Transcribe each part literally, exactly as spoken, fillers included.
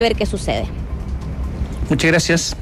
ver qué sucede. Muchas gracias.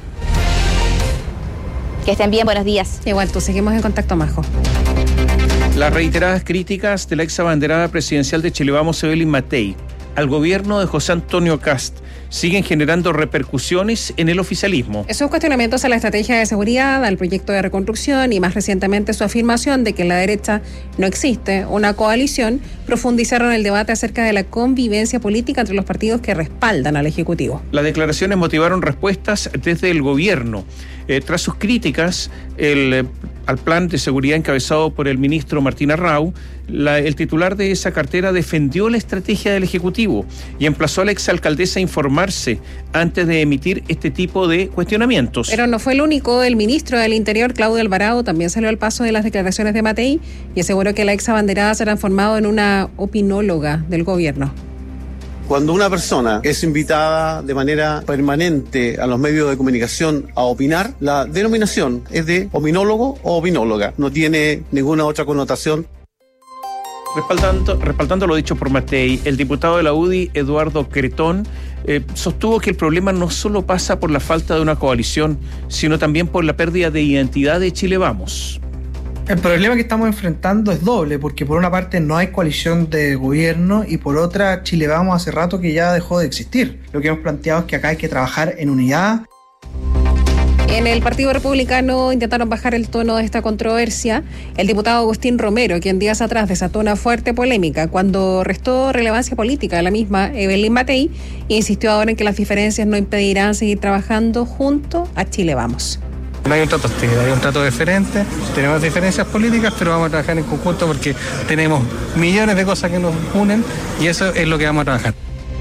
Que estén bien, buenos días. Igual tú, seguimos en contacto, Majo. Las reiteradas críticas de la ex abanderada presidencial de Chile Vamos, Evelyn Matei, al gobierno de José Antonio Kast siguen generando repercusiones en el oficialismo. Esos cuestionamientos a la estrategia de seguridad, al proyecto de reconstrucción y más recientemente su afirmación de que en la derecha no existe una coalición, profundizaron el debate acerca de la convivencia política entre los partidos que respaldan al Ejecutivo. Las declaraciones motivaron respuestas desde el gobierno. Eh, tras sus críticas el, eh, al plan de seguridad encabezado por el ministro Martín Arrau, la, el titular de esa cartera defendió la estrategia del Ejecutivo y emplazó a la exalcaldesa a informarse antes de emitir este tipo de cuestionamientos. Pero no fue el único. El ministro del Interior, Claudio Alvarado, también salió al paso de las declaraciones de Matei y aseguró que la ex abanderada se ha transformado en una opinóloga del gobierno. Cuando una persona es invitada de manera permanente a los medios de comunicación a opinar, la denominación es de opinólogo o opinóloga. No tiene ninguna otra connotación. Respaldando, respaldando lo dicho por Matei, el diputado de la U D I, Eduardo Cretón, eh, sostuvo que el problema no solo pasa por la falta de una coalición, sino también por la pérdida de identidad de Chile Vamos. El problema que estamos enfrentando es doble, porque por una parte no hay coalición de gobierno y por otra Chile Vamos hace rato que ya dejó de existir. Lo que hemos planteado es que acá hay que trabajar en unidad. En el Partido Republicano intentaron bajar el tono de esta controversia. El diputado Agustín Romero, quien días atrás desató una fuerte polémica cuando restó relevancia política a la misma Evelyn Matei, insistió ahora en que las diferencias no impedirán seguir trabajando junto a Chile Vamos. No hay un trato hostil, hay un trato diferente, tenemos diferencias políticas, pero vamos a trabajar en conjunto porque tenemos millones de cosas que nos unen y eso es lo que vamos a trabajar.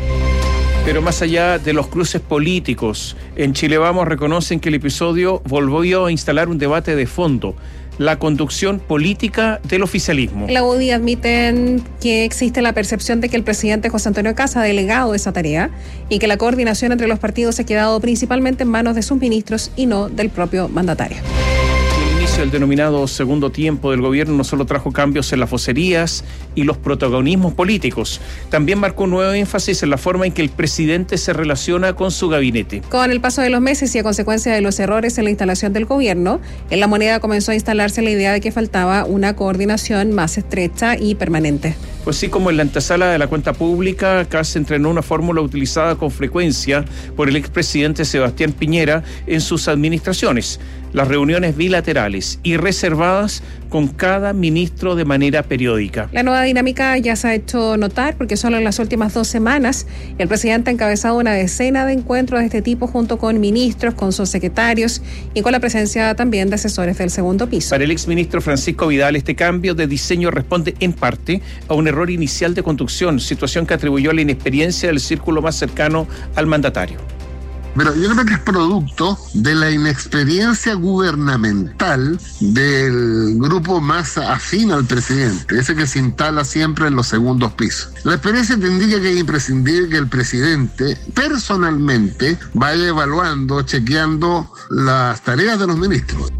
Pero más allá de los cruces políticos, en Chile Vamos reconocen que el episodio volvió a instalar un debate de fondo: la conducción política del oficialismo. La U D I admiten que existe la percepción de que el presidente José Antonio Kast ha delegado esa tarea y que la coordinación entre los partidos ha quedado principalmente en manos de sus ministros y no del propio mandatario. El inicio del denominado segundo tiempo del gobierno no solo trajo cambios en las vocerías y los protagonismos políticos, también marcó un nuevo énfasis en la forma en que el presidente se relaciona con su gabinete. Con el paso de los meses y a consecuencia de los errores en la instalación del gobierno, en la moneda comenzó a instalarse la idea de que faltaba una coordinación más estrecha y permanente. Pues sí, como en la antesala de la cuenta pública, Kast entrenó una fórmula utilizada con frecuencia por el expresidente Sebastián Piñera en sus administraciones: las reuniones bilaterales y reservadas con cada ministro de manera periódica. La nueva dinámica ya se ha hecho notar porque solo en las últimas dos semanas el presidente ha encabezado una decena de encuentros de este tipo junto con ministros, con sus secretarios y con la presencia también de asesores del segundo piso. Para el exministro Francisco Vidal, este cambio de diseño responde en parte a un error inicial de conducción, situación que atribuyó a la inexperiencia del círculo más cercano al mandatario. Pero yo creo que es producto de la inexperiencia gubernamental del grupo más afín al presidente, ese que se instala siempre en los segundos pisos. La experiencia te indica que es imprescindible que el presidente personalmente vaya evaluando, chequeando las tareas de los ministros.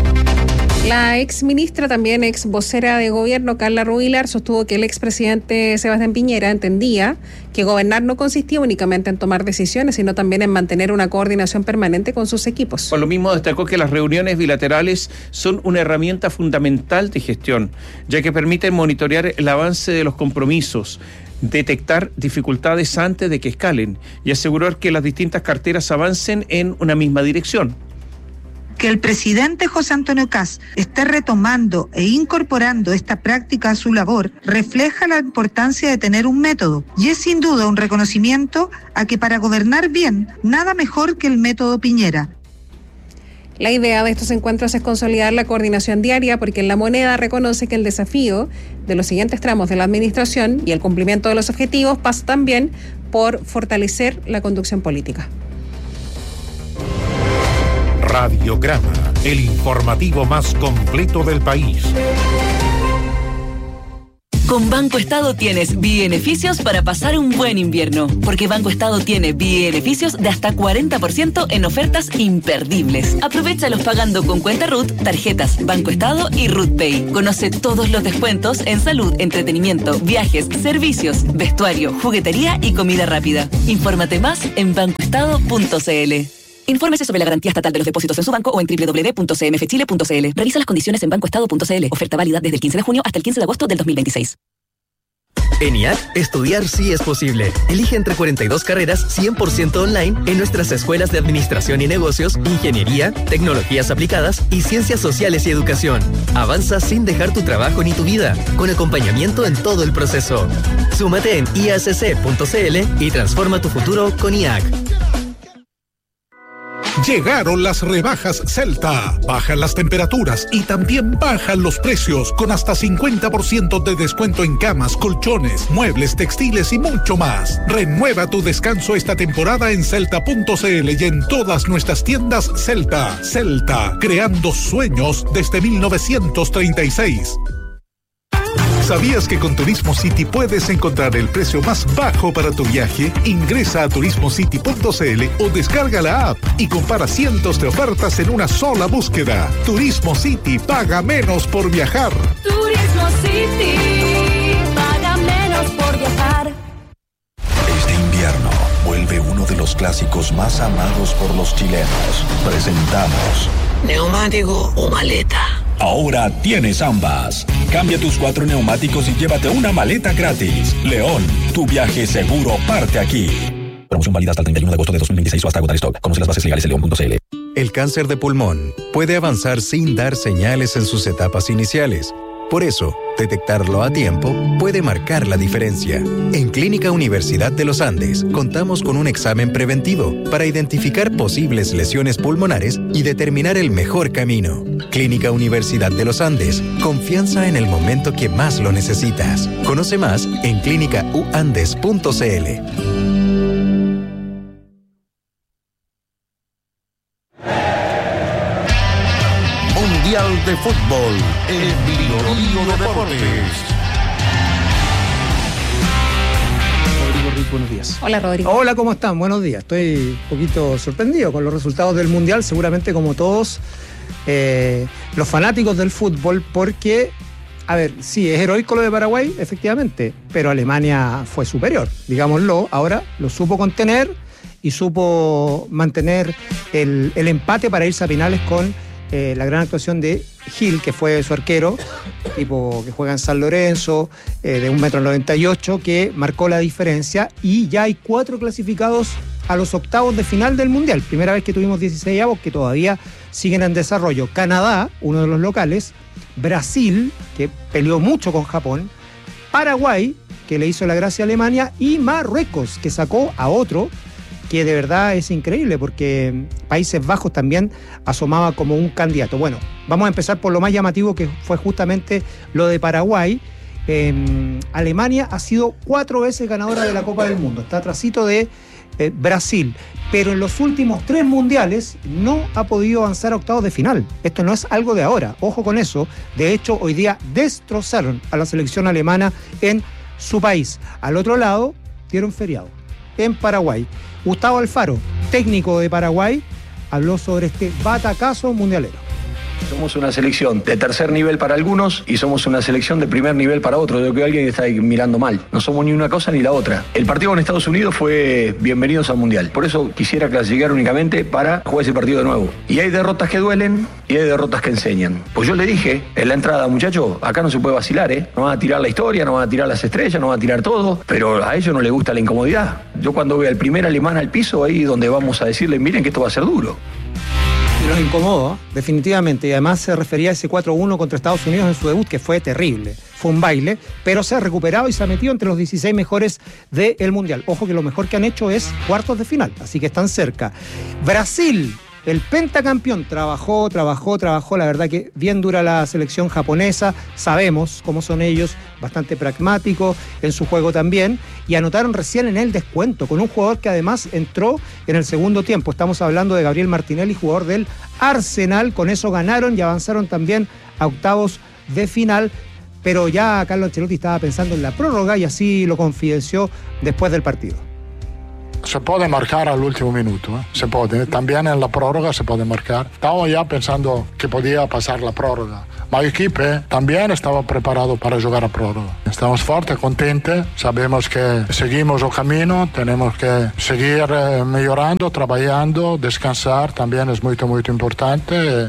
La ex ministra, también ex vocera de gobierno, Carla Rubilar, sostuvo que el expresidente Sebastián Piñera entendía que gobernar no consistía únicamente en tomar decisiones, sino también en mantener una coordinación permanente con sus equipos. Por lo mismo destacó que las reuniones bilaterales son una herramienta fundamental de gestión, ya que permiten monitorear el avance de los compromisos, detectar dificultades antes de que escalen y asegurar que las distintas carteras avancen en una misma dirección. Que el presidente José Antonio Kast esté retomando e incorporando esta práctica a su labor refleja la importancia de tener un método y es sin duda un reconocimiento a que para gobernar bien, nada mejor que el método Piñera. La idea de estos encuentros es consolidar la coordinación diaria porque en la moneda reconoce que el desafío de los siguientes tramos de la administración y el cumplimiento de los objetivos pasa también por fortalecer la conducción política. Radiograma, el informativo más completo del país. Con Banco Estado tienes beneficios para pasar un buen invierno, porque Banco Estado tiene beneficios de hasta cuarenta por ciento en ofertas imperdibles. Aprovéchalos pagando con cuenta R U T, tarjetas Banco Estado y R U T Pay. Conoce todos los descuentos en salud, entretenimiento, viajes, servicios, vestuario, juguetería y comida rápida. Infórmate más en banco estado punto c l. Infórmese sobre la garantía estatal de los depósitos en su banco o en doble u doble u doble u punto c m f chile punto c l. Revisa las condiciones en banco estado punto c l. Oferta válida desde el quince de junio hasta el quince de agosto del dos mil veintiséis. En I A C, estudiar sí es posible. Elige entre cuarenta y dos carreras cien por ciento online en nuestras escuelas de Administración y Negocios, Ingeniería, Tecnologías Aplicadas y Ciencias Sociales y Educación. Avanza sin dejar tu trabajo ni tu vida, con acompañamiento en todo el proceso. Súmate en i a c c punto c l y transforma tu futuro con I A C. Llegaron las rebajas Celta. Bajan las temperaturas y también bajan los precios, con hasta cincuenta por ciento de descuento en camas, colchones, muebles, textiles y mucho más. Renueva tu descanso esta temporada en celta punto c l y en todas nuestras tiendas Celta. Celta, creando sueños desde mil novecientos treinta y seis. ¿Sabías que con Turismo City puedes encontrar el precio más bajo para tu viaje? Ingresa a turismo city punto c l o descarga la app y compara cientos de ofertas en una sola búsqueda. Turismo City, paga menos por viajar. Turismo City, paga menos por viajar. Este invierno vuelve uno de los clásicos más amados por los chilenos. Presentamos ¿neumático o maleta? Ahora tienes ambas. Cambia tus cuatro neumáticos y llévate una maleta gratis. León, tu viaje seguro parte aquí. Promoción válida hasta el treinta y uno de agosto de dos mil veintiséis o hasta agotar stock. Conoce las bases legales en león punto c l. El cáncer de pulmón puede avanzar sin dar señales en sus etapas iniciales. Por eso, detectarlo a tiempo puede marcar la diferencia. En Clínica Universidad de los Andes contamos con un examen preventivo para identificar posibles lesiones pulmonares y determinar el mejor camino. Clínica Universidad de los Andes, confianza en el momento que más lo necesitas. Conoce más en clínica u andes punto c l. Mundial de Fútbol en Bio Deportes. Rodrigo Rick, buenos días. Hola, Rodrigo. Hola, ¿cómo están? Buenos días. Estoy un poquito sorprendido con los resultados del Mundial, seguramente como todos eh, los fanáticos del fútbol, porque, a ver, sí, es heroico lo de Paraguay, efectivamente, pero Alemania fue superior, digámoslo. Ahora lo supo contener y supo mantener el, el empate para irse a finales con Eh, la gran actuación de Gil, que fue su arquero, tipo que juega en San Lorenzo, eh, de un metro noventa y ocho, que marcó la diferencia, y ya hay cuatro clasificados a los octavos de final del Mundial. Primera vez que tuvimos dieciséis avos, que todavía siguen en desarrollo. Canadá, uno de los locales, Brasil, que peleó mucho con Japón, Paraguay, que le hizo la gracia a Alemania, y Marruecos, que sacó a otro, que de verdad es increíble, porque Países Bajos también asomaba como un candidato. Bueno, vamos a empezar por lo más llamativo, que fue justamente lo de Paraguay. Eh, Alemania ha sido cuatro veces ganadora de la Copa del Mundo, está atrasito de eh, Brasil, pero en los últimos tres mundiales no ha podido avanzar a octavos de final. Esto no es algo de ahora, ojo con eso. De hecho, hoy día destrozaron a la selección alemana en su país. Al otro lado, dieron feriado en Paraguay. Gustavo Alfaro, técnico de Paraguay, habló sobre este batacazo mundialero. Somos una selección de tercer nivel para algunos y somos una selección de primer nivel para otros. Yo creo que alguien está ahí mirando mal. No somos ni una cosa ni la otra. El partido con Estados Unidos fue bienvenidos al Mundial. Por eso quisiera clasificar únicamente para jugar ese partido de nuevo. Y hay derrotas que duelen y hay derrotas que enseñan. Pues yo le dije en la entrada, muchachos, acá no se puede vacilar, ¿eh? No van a tirar la historia, no van a tirar las estrellas, no van a tirar todo, pero a ellos no les gusta la incomodidad. Yo cuando vea al primer alemán al piso, ahí donde vamos a decirle, miren que esto va a ser duro. Y los incomodó, definitivamente, y además se refería a ese cuatro uno contra Estados Unidos en su debut, que fue terrible, fue un baile, pero se ha recuperado y se ha metido entre los dieciséis mejores del Mundial. Ojo que lo mejor que han hecho es cuartos de final, así que están cerca. Brasil, el pentacampeón, trabajó, trabajó, trabajó, la verdad que bien dura la selección japonesa, sabemos cómo son ellos, bastante pragmáticos en su juego también, y anotaron recién en el descuento, con un jugador que además entró en el segundo tiempo. Estamos hablando de Gabriel Martinelli, jugador del Arsenal. Con eso ganaron y avanzaron también a octavos de final. pero ya Carlo Ancelotti estaba pensando en la prórroga y así lo confidenció después del partido. Se puede marcar al último minuto, ¿eh? Se puede, también en la prórroga se puede marcar. Estábamos ya pensando que podía pasar la prórroga. El equipo también estaba preparado para jugar a prórroga. Estamos fuertes, contentos, sabemos que seguimos el camino, tenemos que seguir eh, mejorando, trabajando, descansar también es muy, muy importante.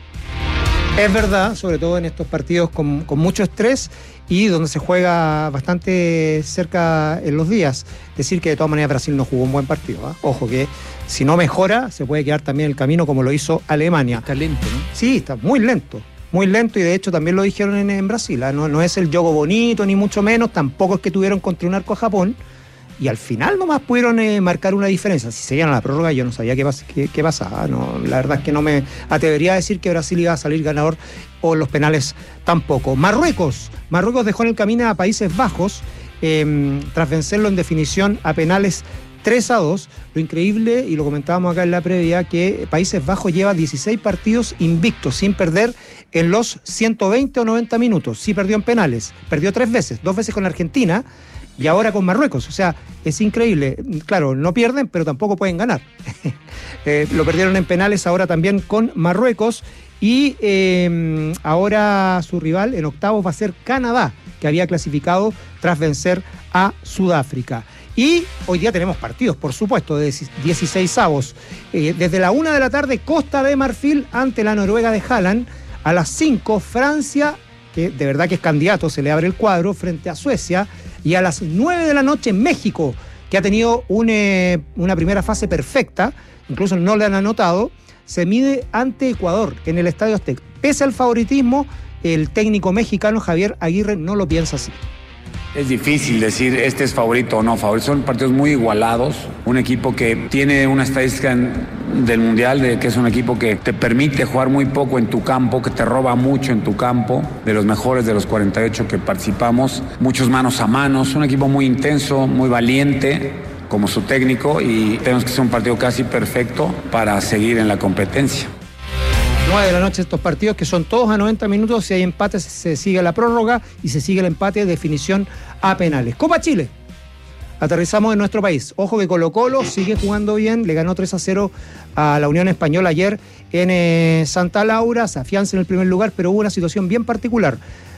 Es verdad, sobre todo en estos partidos con, con mucho estrés y donde se juega bastante cerca en los días. Decir que de todas maneras Brasil no jugó un buen partido, ¿eh? Ojo que si no mejora se puede quedar también el camino como lo hizo Alemania. Está lento, ¿no? Sí, está muy lento. Muy lento y de hecho también lo dijeron en, en Brasil, ¿eh? no, no es el juego bonito ni mucho menos, tampoco es que tuvieron contra un arco a Japón y al final nomás pudieron eh, marcar una diferencia. Si seguían a la prórroga yo no sabía qué, pas- qué, qué pasaba, no, la verdad es que no me atrevería a decir que Brasil iba a salir ganador o los penales tampoco. Marruecos, Marruecos dejó en el camino a Países Bajos eh, tras vencerlo en definición a penales tres a dos, lo increíble, y lo comentábamos acá en la previa, que Países Bajos lleva dieciséis partidos invictos, sin perder en los ciento veinte o noventa minutos. Sí perdió en penales, perdió tres veces, dos veces con Argentina y ahora con Marruecos. O sea, es increíble. Claro, no pierden, pero tampoco pueden ganar. eh, lo perdieron en penales ahora también con Marruecos y eh, ahora su rival en octavos va a ser Canadá, que había clasificado tras vencer a Sudáfrica. Y hoy día tenemos partidos, por supuesto, de dieciseisavos. Eh, desde la una de la tarde, Costa de Marfil ante la Noruega de Haaland. A las cinco, Francia, que de verdad que es candidato, se le abre el cuadro, frente a Suecia. Y a las nueve de la noche, México, que ha tenido un, eh, una primera fase perfecta, incluso no le han anotado, se mide ante Ecuador en el Estadio Azteca. Pese al favoritismo, el técnico mexicano Javier Aguirre no lo piensa así. Es difícil decir este es favorito o no favorito. Son partidos muy igualados. Un equipo que tiene una estadística en, del Mundial, de que es un equipo que te permite jugar muy poco en tu campo, que te roba mucho en tu campo, de los mejores de los cuarenta y ocho que participamos. Muchos manos a manos. Un equipo muy intenso, muy valiente, como su técnico, y tenemos que ser un partido casi perfecto para seguir en la competencia. nueve de la noche estos partidos que son todos a noventa minutos. Si hay empate se sigue la prórroga y se sigue el empate de definición a penales. Copa Chile. Aterrizamos en nuestro país. Ojo que Colo-Colo sigue jugando bien. Le ganó tres a cero a la Unión Española ayer en eh, Santa Laura. Se afianza en el primer lugar, pero hubo una situación bien particular.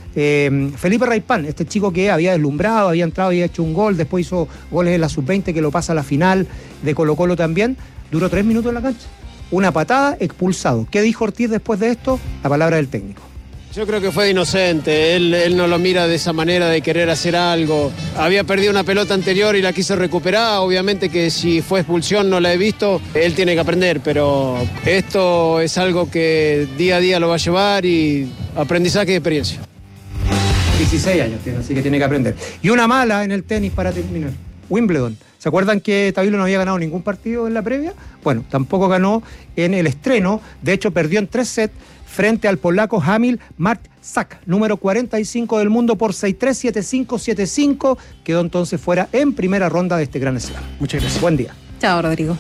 Eh, Felipe Raipán, este chico que había deslumbrado, había entrado y había hecho un gol, después hizo goles en la sub veinte que lo pasa a la final de Colo-Colo también. Duró tres minutos en la cancha. Una patada, expulsado. ¿Qué dijo Ortiz después de esto? La palabra del técnico. Yo creo que fue inocente, él, él no lo mira de esa manera de querer hacer algo. Había perdido una pelota anterior y la quiso recuperar, obviamente que si fue expulsión no la he visto, él tiene que aprender, pero esto es algo que día a día lo va a llevar y aprendizaje y experiencia. dieciséis años tiene, así que tiene que aprender. Y una mala en el tenis para terminar. Wimbledon. ¿Se acuerdan que Tabilo no había ganado ningún partido en la previa? Bueno, tampoco ganó en el estreno. De hecho, perdió en tres sets frente al polaco Hamil Marczak, número cuarenta y cinco del mundo, por seis tres, siete cinco, siete cinco. Quedó entonces fuera en primera ronda de este Gran Slam. Muchas gracias. Buen día. Chao, Rodrigo.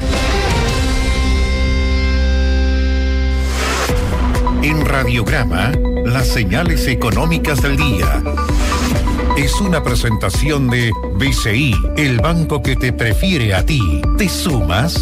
En Radiograma, las señales económicas del día. Es una presentación de B C I, el banco que te prefiere a ti. ¿Te sumas?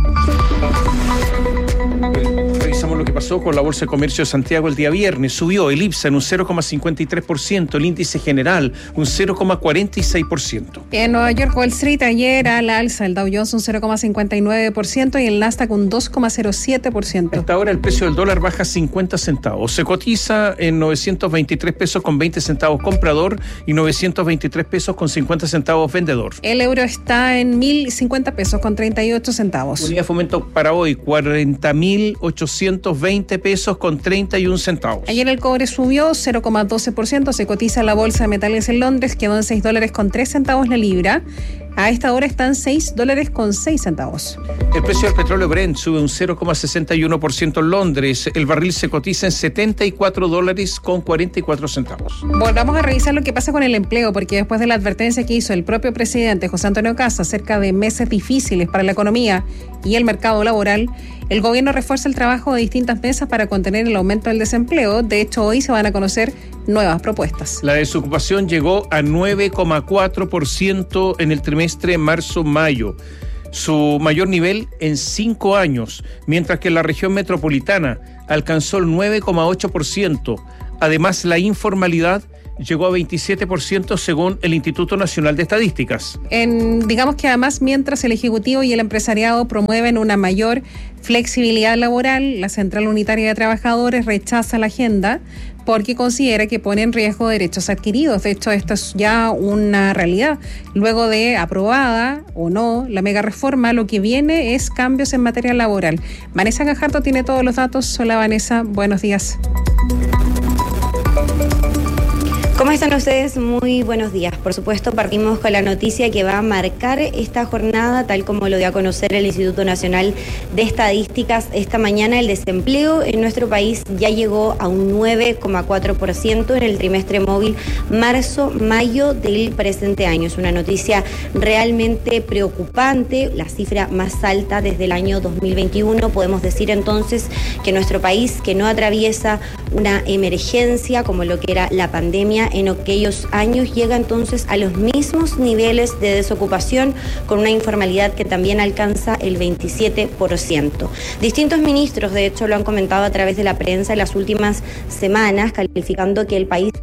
Revisamos lo que pasó con la Bolsa de Comercio de Santiago el día viernes. Subió el IPSA en un cero coma cincuenta y tres por ciento, el índice general un cero coma cuarenta y seis por ciento. En Nueva York, Wall Street ayer a la alza, el Dow Jones un cero coma cincuenta y nueve por ciento y el Nasdaq un dos coma cero siete por ciento. Hasta ahora el precio del dólar baja cincuenta centavos. Se cotiza en novecientos veintitrés pesos con veinte centavos comprador y novecientos veintitrés pesos con cincuenta centavos vendedor. El euro está en mil cincuenta pesos con treinta y ocho centavos. Unidad de fomento para hoy, cuarenta mil ochocientos veinte pesos con treinta y un centavos. Ayer el cobre subió cero coma doce por ciento, se cotiza en la bolsa de metales en Londres, quedó en seis dólares con tres centavos la libra. A esta hora están seis dólares con seis centavos. El precio del petróleo Brent sube un cero coma sesenta y uno por ciento en Londres. El barril se cotiza en setenta y cuatro dólares con cuarenta y cuatro centavos. Volvamos a revisar lo que pasa con el empleo, porque después de la advertencia que hizo el propio presidente José Antonio Kast acerca de meses difíciles para la economía y el mercado laboral, El gobierno refuerza el trabajo de distintas mesas para contener el aumento del desempleo. De hecho, hoy se van a conocer nuevas propuestas. La desocupación llegó a nueve coma cuatro por ciento en el trimestre marzo-mayo, su mayor nivel en cinco años, mientras que la región metropolitana alcanzó el nueve coma ocho por ciento. Además, la informalidad llegó a veintisiete por ciento según el Instituto Nacional de Estadísticas. En, digamos que además, mientras el Ejecutivo y el empresariado promueven una mayor flexibilidad laboral, la Central Unitaria de Trabajadores rechaza la agenda porque considera que pone en riesgo derechos adquiridos. De hecho, esto es ya una realidad. Luego de aprobada o no la mega reforma, lo que viene es cambios en materia laboral. Vanessa Gajardo tiene todos los datos. Hola Vanessa, buenos días. ¿Cómo están ustedes? Muy buenos días. Por supuesto, partimos con la noticia que va a marcar esta jornada, tal como lo dio a conocer el Instituto Nacional de Estadísticas esta mañana. El desempleo en nuestro país ya llegó a un nueve coma cuatro por ciento en el trimestre móvil marzo-mayo del presente año. Es una noticia realmente preocupante, la cifra más alta desde el año dos mil veintiuno. Podemos decir entonces que nuestro país, que no atraviesa una emergencia como lo que era la pandemia en aquellos años, llega entonces a los mismos niveles de desocupación, con una informalidad que también alcanza el veintisiete por ciento. Distintos ministros, de hecho, lo han comentado a través de la prensa en las últimas semanas, calificando que el país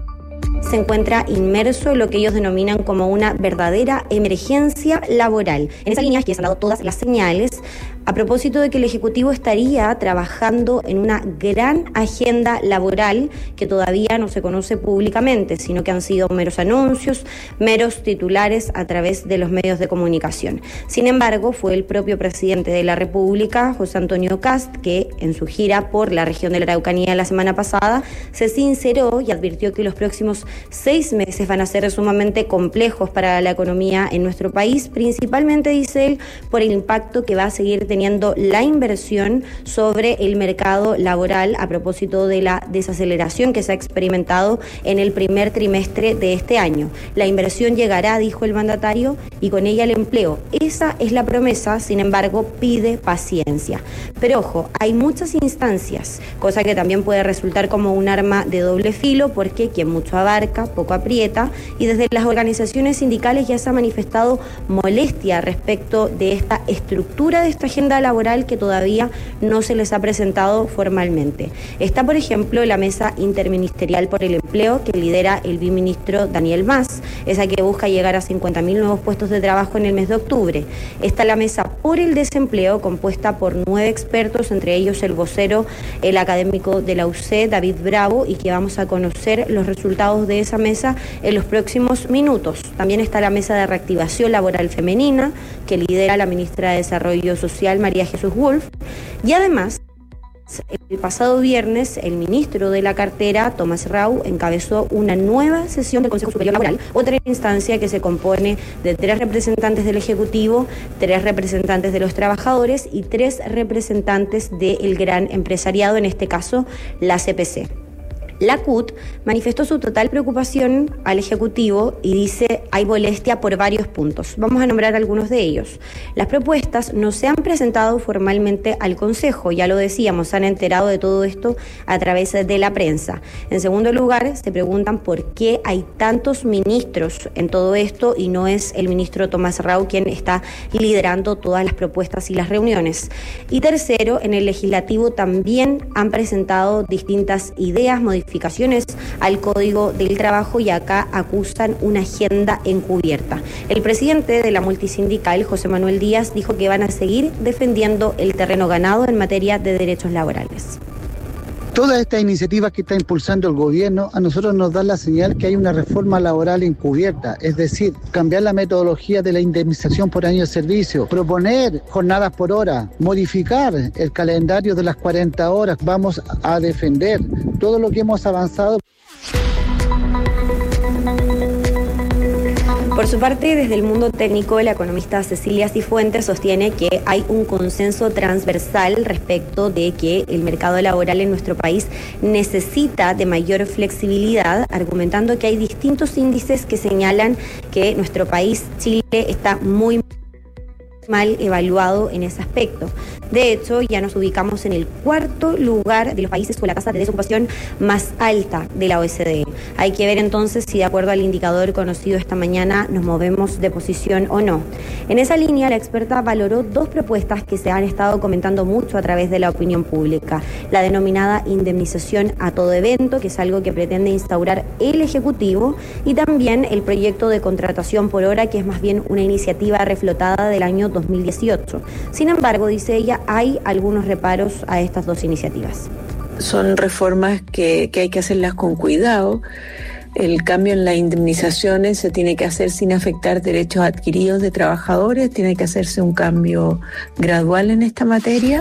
se encuentra inmerso en lo que ellos denominan como una verdadera emergencia laboral. En esa línea, que se han dado todas las señales a propósito de que el Ejecutivo estaría trabajando en una gran agenda laboral que todavía no se conoce públicamente, sino que han sido meros anuncios, meros titulares a través de los medios de comunicación. Sin embargo, fue el propio presidente de la República, José Antonio Kast, que en su gira por la región de la Araucanía la semana pasada se sinceró y advirtió que los próximos seis meses van a ser sumamente complejos para la economía en nuestro país, principalmente, dice él, por el impacto que va a seguir teniendo teniendo la inversión sobre el mercado laboral a propósito de la desaceleración que se ha experimentado en el primer trimestre de este año. La inversión llegará, dijo el mandatario, y con ella el empleo. Esa es la promesa, sin embargo, pide paciencia. Pero ojo, hay muchas instancias, cosa que también puede resultar como un arma de doble filo, porque quien mucho abarca, poco aprieta, y desde las organizaciones sindicales ya se ha manifestado molestia respecto de esta estructura de esta agenda laboral que todavía no se les ha presentado formalmente. Está, por ejemplo, la Mesa Interministerial por el Empleo, que lidera el viceministro Daniel Mas, esa que busca llegar a cincuenta mil nuevos puestos de trabajo en el mes de octubre. Está la Mesa por el Desempleo, compuesta por nueve expertos, entre ellos el vocero, el académico de la U C E, David Bravo, y que vamos a conocer los resultados de esa mesa en los próximos minutos. También está la Mesa de Reactivación Laboral Femenina, que lidera la ministra de Desarrollo Social, María Jesús Wolf, y además, el pasado viernes, el ministro de la cartera, Tomás Rau, encabezó una nueva sesión del Consejo Superior Laboral, otra instancia que se compone de tres representantes del Ejecutivo, tres representantes de los trabajadores y tres representantes del gran empresariado, en este caso la C P C. La C U T manifestó su total preocupación al Ejecutivo y dice hay molestia por varios puntos. Vamos a nombrar algunos de ellos. Las propuestas no se han presentado formalmente al Consejo, ya lo decíamos, se han enterado de todo esto a través de la prensa. En segundo lugar, se preguntan por qué hay tantos ministros en todo esto y no es el ministro Tomás Rau quien está liderando todas las propuestas y las reuniones. Y tercero, en el Legislativo también han presentado distintas ideas, modificaciones al Código del Trabajo, y acá acusan una agenda encubierta. El presidente de la multisindical, José Manuel Díaz, dijo que van a seguir defendiendo el terreno ganado en materia de derechos laborales. Todas estas iniciativas que está impulsando el gobierno a nosotros nos dan la señal que hay una reforma laboral encubierta, es decir, cambiar la metodología de la indemnización por año de servicio, proponer jornadas por hora, modificar el calendario de las cuarenta horas. Vamos a defender todo lo que hemos avanzado. Por su parte, desde el mundo técnico, la economista Cecilia Cifuentes sostiene que hay un consenso transversal respecto de que el mercado laboral en nuestro país necesita de mayor flexibilidad, argumentando que hay distintos índices que señalan que nuestro país, Chile, está muy mal evaluado en ese aspecto. De hecho, ya nos ubicamos en el cuarto lugar de los países con la tasa de desocupación más alta de la O E C D. Hay que ver entonces si de acuerdo al indicador conocido esta mañana nos movemos de posición o no. En esa línea, la experta valoró dos propuestas que se han estado comentando mucho a través de la opinión pública. La denominada indemnización a todo evento, que es algo que pretende instaurar el Ejecutivo, y también el proyecto de contratación por hora, que es más bien una iniciativa reflotada del año dos mil dieciocho. Sin embargo, dice ella, hay algunos reparos a estas dos iniciativas. Son reformas que, que hay que hacerlas con cuidado. El cambio en las indemnizaciones se tiene que hacer sin afectar derechos adquiridos de trabajadores, tiene que hacerse un cambio gradual en esta materia.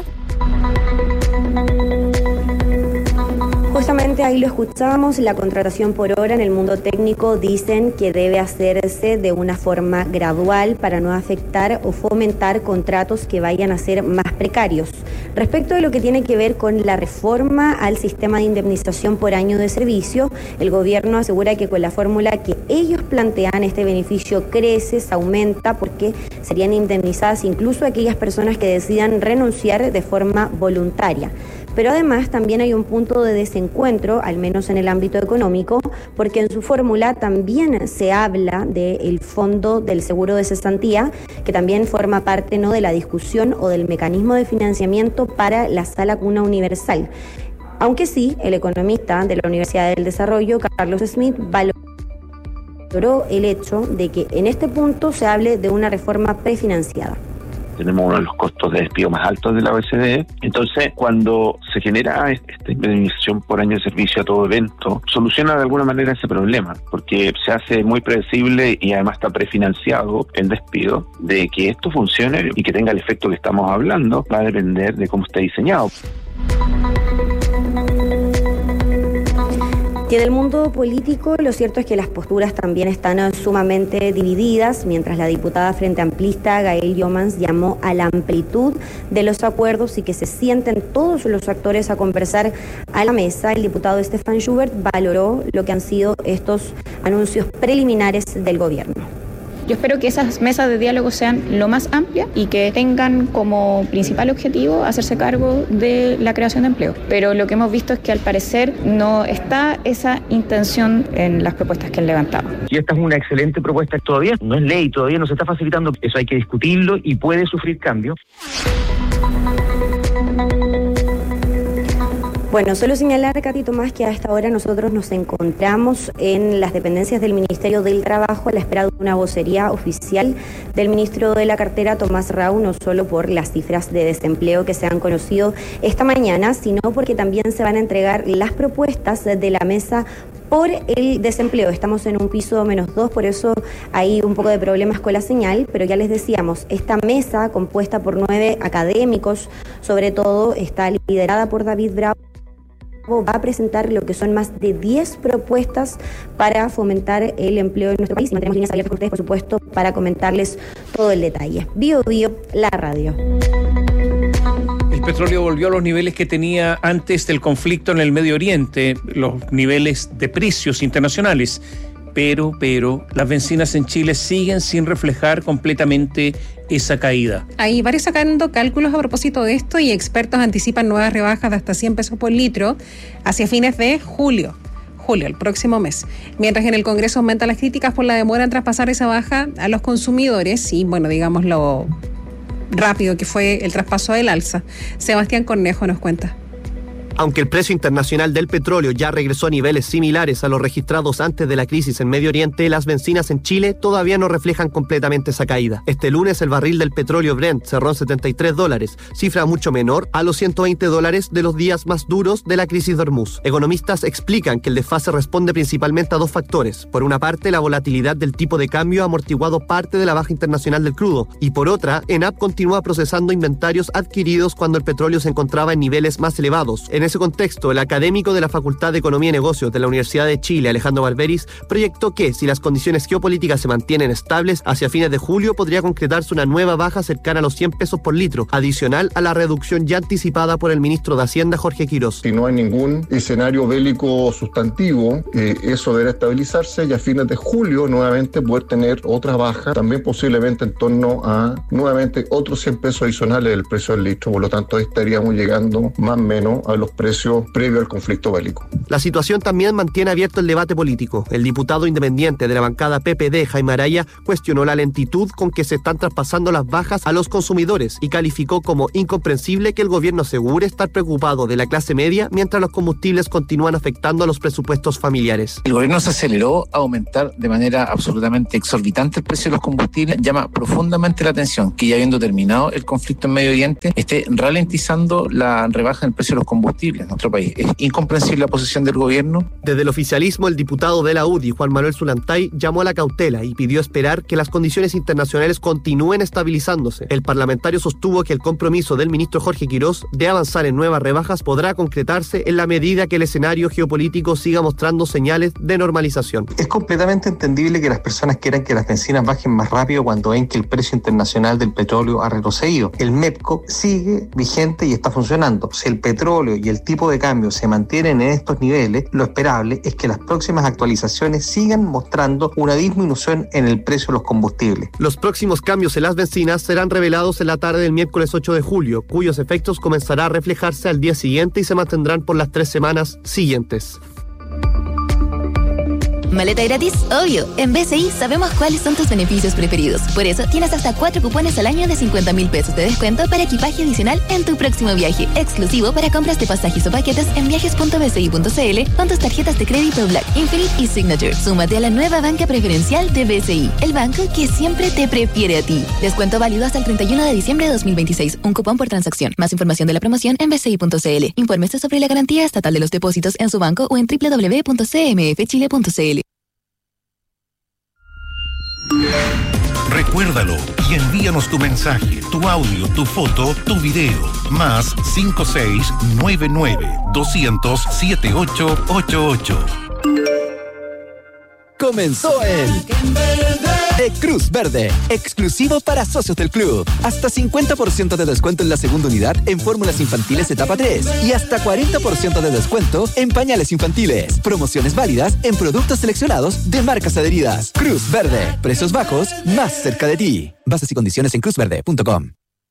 Justamente ahí lo escuchamos, la contratación por hora en el mundo técnico dicen que debe hacerse de una forma gradual para no afectar o fomentar contratos que vayan a ser más precarios. Respecto de lo que tiene que ver con la reforma al sistema de indemnización por año de servicio, el gobierno asegura que con la fórmula que ellos plantean este beneficio crece, se aumenta, porque serían indemnizadas incluso aquellas personas que decidan renunciar de forma voluntaria. Pero además también hay un punto de desencuentro, al menos en el ámbito económico, porque en su fórmula también se habla del fondo del seguro de cesantía, que también forma parte, ¿no?, de la discusión o del mecanismo de financiamiento para la Sala Cuna Universal. Aunque sí, el economista de la Universidad del Desarrollo, Carlos Smith, valoró el hecho de que en este punto se hable de una reforma prefinanciada. Tenemos uno de los costos de despido más altos de la O E C D. Entonces, cuando se genera esta indemnización por año de servicio a todo evento, soluciona de alguna manera ese problema, porque se hace muy predecible y además está prefinanciado el despido. De que esto funcione y que tenga el efecto que estamos hablando va a depender de cómo esté diseñado. Y en el mundo político, lo cierto es que las posturas también están sumamente divididas, mientras la diputada Frente Amplista, Gael Yomans, llamó a la amplitud de los acuerdos y que se sienten todos los actores a conversar a la mesa. El diputado Stefan Schubert valoró lo que han sido estos anuncios preliminares del gobierno. Yo espero que esas mesas de diálogo sean lo más amplias y que tengan como principal objetivo hacerse cargo de la creación de empleo. Pero lo que hemos visto es que al parecer no está esa intención en las propuestas que han levantado. Y esta es una excelente propuesta, todavía no es ley, todavía no se está facilitando. Eso hay que discutirlo y puede sufrir cambios. Bueno, solo señalar, Katy Tomás, que a esta hora nosotros nos encontramos en las dependencias del Ministerio del Trabajo a la espera de una vocería oficial del ministro de la cartera, Tomás Rau, no solo por las cifras de desempleo que se han conocido esta mañana, sino porque también se van a entregar las propuestas de la mesa por el desempleo. Estamos en un piso menos dos, por eso hay un poco de problemas con la señal, pero ya les decíamos, esta mesa compuesta por nueve académicos, sobre todo está liderada por David Bravo, va a presentar lo que son más de diez propuestas para fomentar el empleo en nuestro país. Y mantenemos líneas abiertas con ustedes, por supuesto, para comentarles todo el detalle. Bio Bio, la radio. El petróleo volvió a los niveles que tenía antes del conflicto en el Medio Oriente, los niveles de precios internacionales. Pero, pero, las bencinas en Chile siguen sin reflejar completamente esa caída. Hay varios sacando cálculos a propósito de esto y expertos anticipan nuevas rebajas de hasta cien pesos por litro hacia fines de julio. Julio, el próximo mes. Mientras que en el Congreso aumentan las críticas por la demora en traspasar esa baja a los consumidores y, bueno, digamos lo rápido que fue el traspaso del alza. Sebastián Cornejo nos cuenta. Aunque el precio internacional del petróleo ya regresó a niveles similares a los registrados antes de la crisis en Medio Oriente, las bencinas en Chile todavía no reflejan completamente esa caída. Este lunes el barril del petróleo Brent cerró en setenta y tres dólares, cifra mucho menor a los ciento veinte dólares de los días más duros de la crisis de Hormuz. Economistas explican que el desfase responde principalmente a dos factores. Por una parte, la volatilidad del tipo de cambio ha amortiguado parte de la baja internacional del crudo, y por otra, ENAP continúa procesando inventarios adquiridos cuando el petróleo se encontraba en niveles más elevados. En ese contexto, el académico de la Facultad de Economía y Negocios de la Universidad de Chile, Alejandro Barberis, proyectó que, si las condiciones geopolíticas se mantienen estables, hacia fines de julio podría concretarse una nueva baja cercana a los cien pesos por litro, adicional a la reducción ya anticipada por el ministro de Hacienda, Jorge Quirós. Si no hay ningún escenario bélico sustantivo, eh, eso deberá estabilizarse y a fines de julio nuevamente poder tener otra baja, también posiblemente en torno a nuevamente otros cien pesos adicionales del precio del litro. Por lo tanto, estaríamos llegando más o menos a los precios previos al conflicto bélico. La situación también mantiene abierto el debate político. El diputado independiente de la bancada P P D, Jaime Araya, cuestionó la lentitud con que se están traspasando las bajas a los consumidores y calificó como incomprensible que el gobierno asegure estar preocupado de la clase media mientras los combustibles continúan afectando a los presupuestos familiares. El gobierno se aceleró a aumentar de manera absolutamente exorbitante el precio de los combustibles. Llama profundamente la atención que, ya habiendo terminado el conflicto en Medio Oriente, esté ralentizando la rebaja en el precio de los combustibles en nuestro país. Es incomprensible la posición del gobierno. Desde el oficialismo, el diputado de la U D I, Juan Manuel Zulantay, llamó a la cautela y pidió esperar que las condiciones internacionales continúen estabilizándose. El parlamentario sostuvo que el compromiso del ministro Jorge Quirós de avanzar en nuevas rebajas podrá concretarse en la medida que el escenario geopolítico siga mostrando señales de normalización. Es completamente entendible que las personas quieran que las bencinas bajen más rápido cuando ven que el precio internacional del petróleo ha retrocedido. El MEPCO sigue vigente y está funcionando. Si el petróleo y el tipo de cambio se mantienen en estos niveles, lo esperable es que las próximas actualizaciones sigan mostrando una disminución en el precio de los combustibles. Los próximos cambios en las bencinas serán revelados en la tarde del miércoles ocho de julio, cuyos efectos comenzará a reflejarse al día siguiente y se mantendrán por las tres semanas siguientes. ¿Maleta gratis? Obvio. En B C I sabemos cuáles son tus beneficios preferidos. Por eso tienes hasta cuatro cupones al año de cincuenta mil pesos de descuento para equipaje adicional en tu próximo viaje. Exclusivo para compras de pasajes o paquetes en viajes punto b c i punto c l con tus tarjetas de crédito Black, Infinite y Signature. Súmate a la nueva banca preferencial de B C I, el banco que siempre te prefiere a ti. Descuento válido hasta el treinta y uno de diciembre de dos mil veintiséis. Un cupón por transacción. Más información de la promoción en b c i punto c l. Infórmese sobre la garantía estatal de los depósitos en su banco o en w w w punto c m f chile punto c l. Recuérdalo y envíanos tu mensaje, tu audio, tu foto, tu video. Más cinco seis nueve nueve dos cero cero siete ocho ocho ocho. Comenzó el de Cruz Verde, exclusivo para socios del club. Hasta cincuenta por ciento de descuento en la segunda unidad en fórmulas infantiles etapa tres y hasta cuarenta por ciento de descuento en pañales infantiles. Promociones válidas en productos seleccionados de marcas adheridas. Cruz Verde, precios bajos más cerca de ti. Bases y condiciones en cruz verde punto com.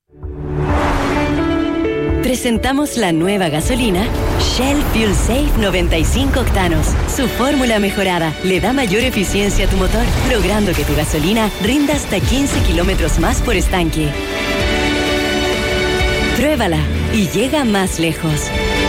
Presentamos la nueva gasolina Shell Fuel Safe noventa y cinco octanos. Su fórmula mejorada le da mayor eficiencia a tu motor, logrando que tu gasolina rinda hasta quince kilómetros más por estanque. Pruébala y llega más lejos.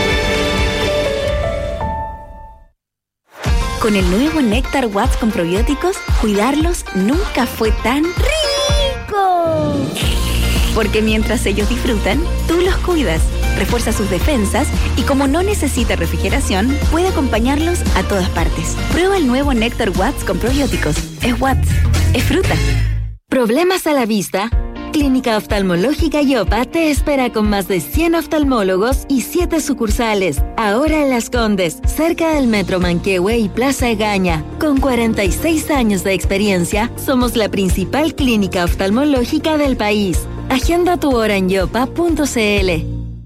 Con el nuevo Néctar Watts con probióticos, cuidarlos nunca fue tan rico. Porque mientras ellos disfrutan, tú los cuidas, refuerza sus defensas y como no necesita refrigeración, puede acompañarlos a todas partes. Prueba el nuevo Néctar Watts con probióticos. Es Watts, es fruta. ¿Problemas a la vista? Clínica Oftalmológica Yopa te espera con más de cien oftalmólogos y siete sucursales. Ahora en Las Condes, cerca del Metro Manquehue y Plaza Egaña. Con cuarenta y seis años de experiencia, somos la principal clínica oftalmológica del país. Agenda tu hora en yopa punto c l.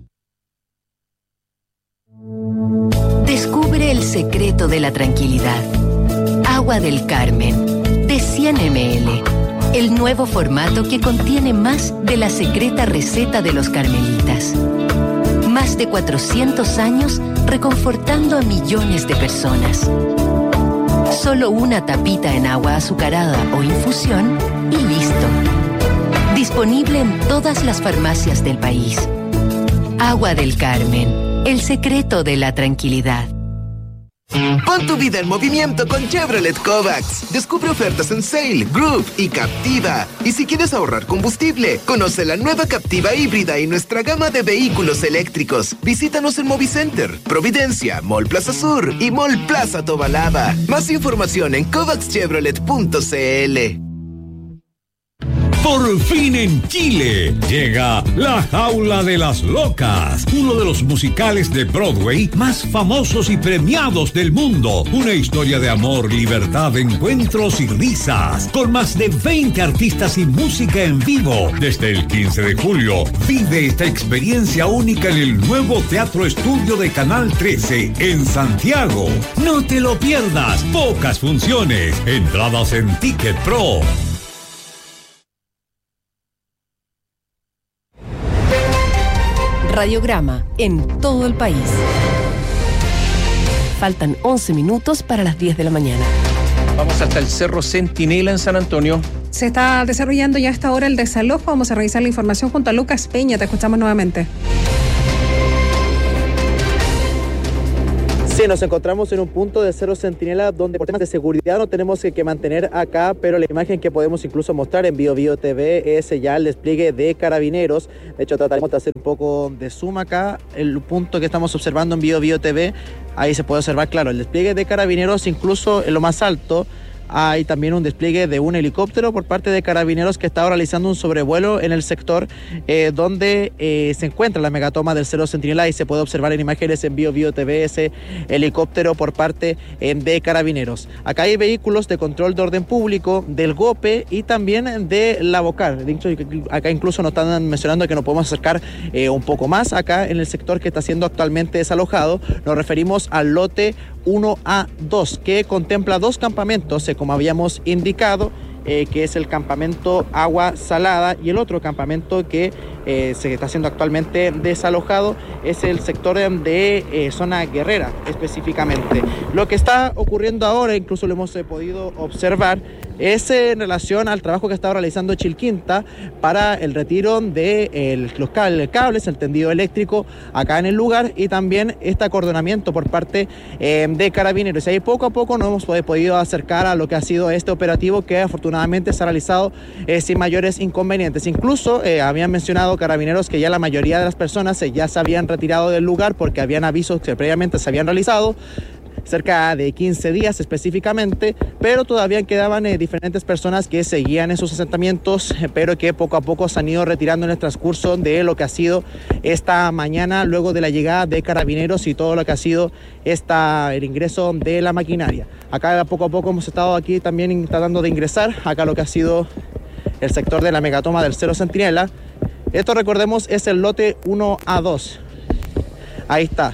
Descubre el secreto de la tranquilidad. Agua del Carmen, de cien mililitros. El nuevo formato que contiene más de la secreta receta de los carmelitas. Más de cuatrocientos años reconfortando a millones de personas. Solo una tapita en agua azucarada o infusión y listo. Disponible en todas las farmacias del país. Agua del Carmen, el secreto de la tranquilidad. Pon tu vida en movimiento con Chevrolet Kovacs. Descubre ofertas en Sail, Groove y Captiva. Y si quieres ahorrar combustible, conoce la nueva Captiva híbrida y nuestra gama de vehículos eléctricos. Visítanos en Movicenter, Providencia, Mall Plaza Sur y Mall Plaza Tobalaba. Más información en kovacs chevrolet punto c l. Por fin en Chile llega La Jaula de las Locas, uno de los musicales de Broadway más famosos y premiados del mundo. Una historia de amor, libertad, encuentros y risas, con más de veinte artistas y música en vivo. Desde el quince de julio, vive esta experiencia única en el nuevo Teatro Estudio de Canal trece en Santiago. No te lo pierdas, pocas funciones, entradas en Ticket Pro. Radiograma en todo el país. Faltan once minutos para las diez de la mañana. Vamos hasta el Cerro Centinela en San Antonio. Se está desarrollando ya a esta hora el desalojo. Vamos a revisar la información junto a Lucas Peña. Te escuchamos nuevamente. Sí, nos encontramos en un punto de Cerro Centinela donde por temas de seguridad no tenemos que, que mantener acá, pero la imagen que podemos incluso mostrar en Bio Bio T V es ya el despliegue de carabineros. De hecho, trataremos de hacer un poco de zoom acá, el punto que estamos observando en Bio Bio T V, ahí se puede observar, claro, el despliegue de carabineros incluso en lo más alto. Hay también un despliegue de un helicóptero por parte de carabineros que está realizando un sobrevuelo en el sector eh, donde eh, se encuentra la megatoma del Cerro Centinela y se puede observar en imágenes en Bio Bio T V ese helicóptero por parte eh, de carabineros. Acá hay vehículos de control de orden público, del GOPE y también de la Bocar. Acá incluso nos están mencionando que nos podemos acercar eh, un poco más acá en el sector que está siendo actualmente desalojado. Nos referimos al lote uno A dos, que contempla dos campamentos, eh, como habíamos indicado, eh, que es el campamento Agua Salada, y el otro campamento que eh, se está siendo actualmente desalojado es el sector de eh, zona guerrera específicamente. Lo que está ocurriendo ahora, incluso lo hemos eh, podido observar, es en relación al trabajo que estaba realizando Chilquinta para el retiro de el, los cables, el tendido eléctrico acá en el lugar, y también este acordonamiento por parte eh, de carabineros. Y ahí poco a poco nos hemos podido acercar a lo que ha sido este operativo, que afortunadamente se ha realizado eh, sin mayores inconvenientes. Incluso eh, habían mencionado carabineros que ya la mayoría de las personas eh, ya se habían retirado del lugar porque habían avisos que previamente se habían realizado, cerca de quince días específicamente, pero todavía quedaban eh, diferentes personas que seguían en sus asentamientos, eh, pero que poco a poco se han ido retirando en el transcurso de lo que ha sido esta mañana, luego de la llegada de carabineros y todo lo que ha sido esta, el ingreso de la maquinaria. Acá poco a poco hemos estado aquí también tratando de ingresar, acá lo que ha sido el sector de la megatoma del Cerro Centinela. Esto, recordemos, es el lote uno A dos. Ahí está.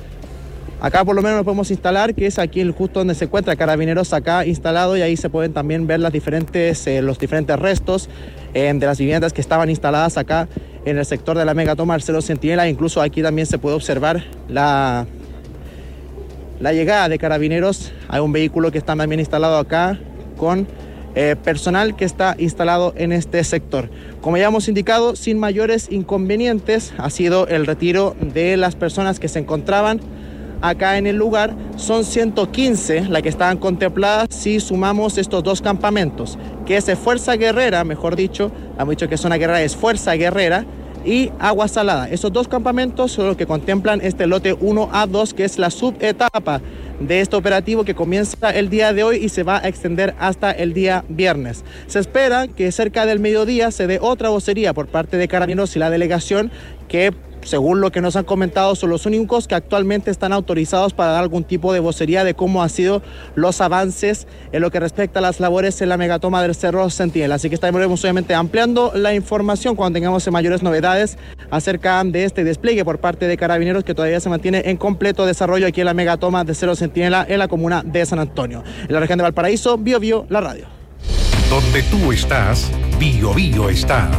Acá por lo menos nos podemos instalar, que es aquí justo donde se encuentra carabineros acá instalado, y ahí se pueden también ver las diferentes, eh, los diferentes restos eh, de las viviendas que estaban instaladas acá en el sector de la megatoma del Cerro Centinela. Incluso aquí también se puede observar la, la llegada de carabineros. Hay un vehículo que está también instalado acá con eh, personal que está instalado en este sector. Como ya hemos indicado, sin mayores inconvenientes ha sido el retiro de las personas que se encontraban acá en el lugar. Son ciento quince las que estaban contempladas si sumamos estos dos campamentos, que es Fuerza Guerrera, mejor dicho, hemos dicho que zona guerrera es Fuerza Guerrera, y Agua Salada. Esos dos campamentos son los que contemplan este lote uno A dos, que es la subetapa de este operativo que comienza el día de hoy y se va a extender hasta el día viernes. Se espera que cerca del mediodía se dé otra vocería por parte de Carabineros y la delegación, que según lo que nos han comentado son los únicos que actualmente están autorizados para dar algún tipo de vocería de cómo han sido los avances en lo que respecta a las labores en la megatoma del Cerro Centinela. Así que estaremos obviamente ampliando la información cuando tengamos mayores novedades acerca de este despliegue por parte de Carabineros, que todavía se mantiene en completo desarrollo aquí en la megatoma del Cerro Centinela en la comuna de San Antonio. En la región de Valparaíso, Bio Bio, la radio. Donde tú estás, Bio Bio está.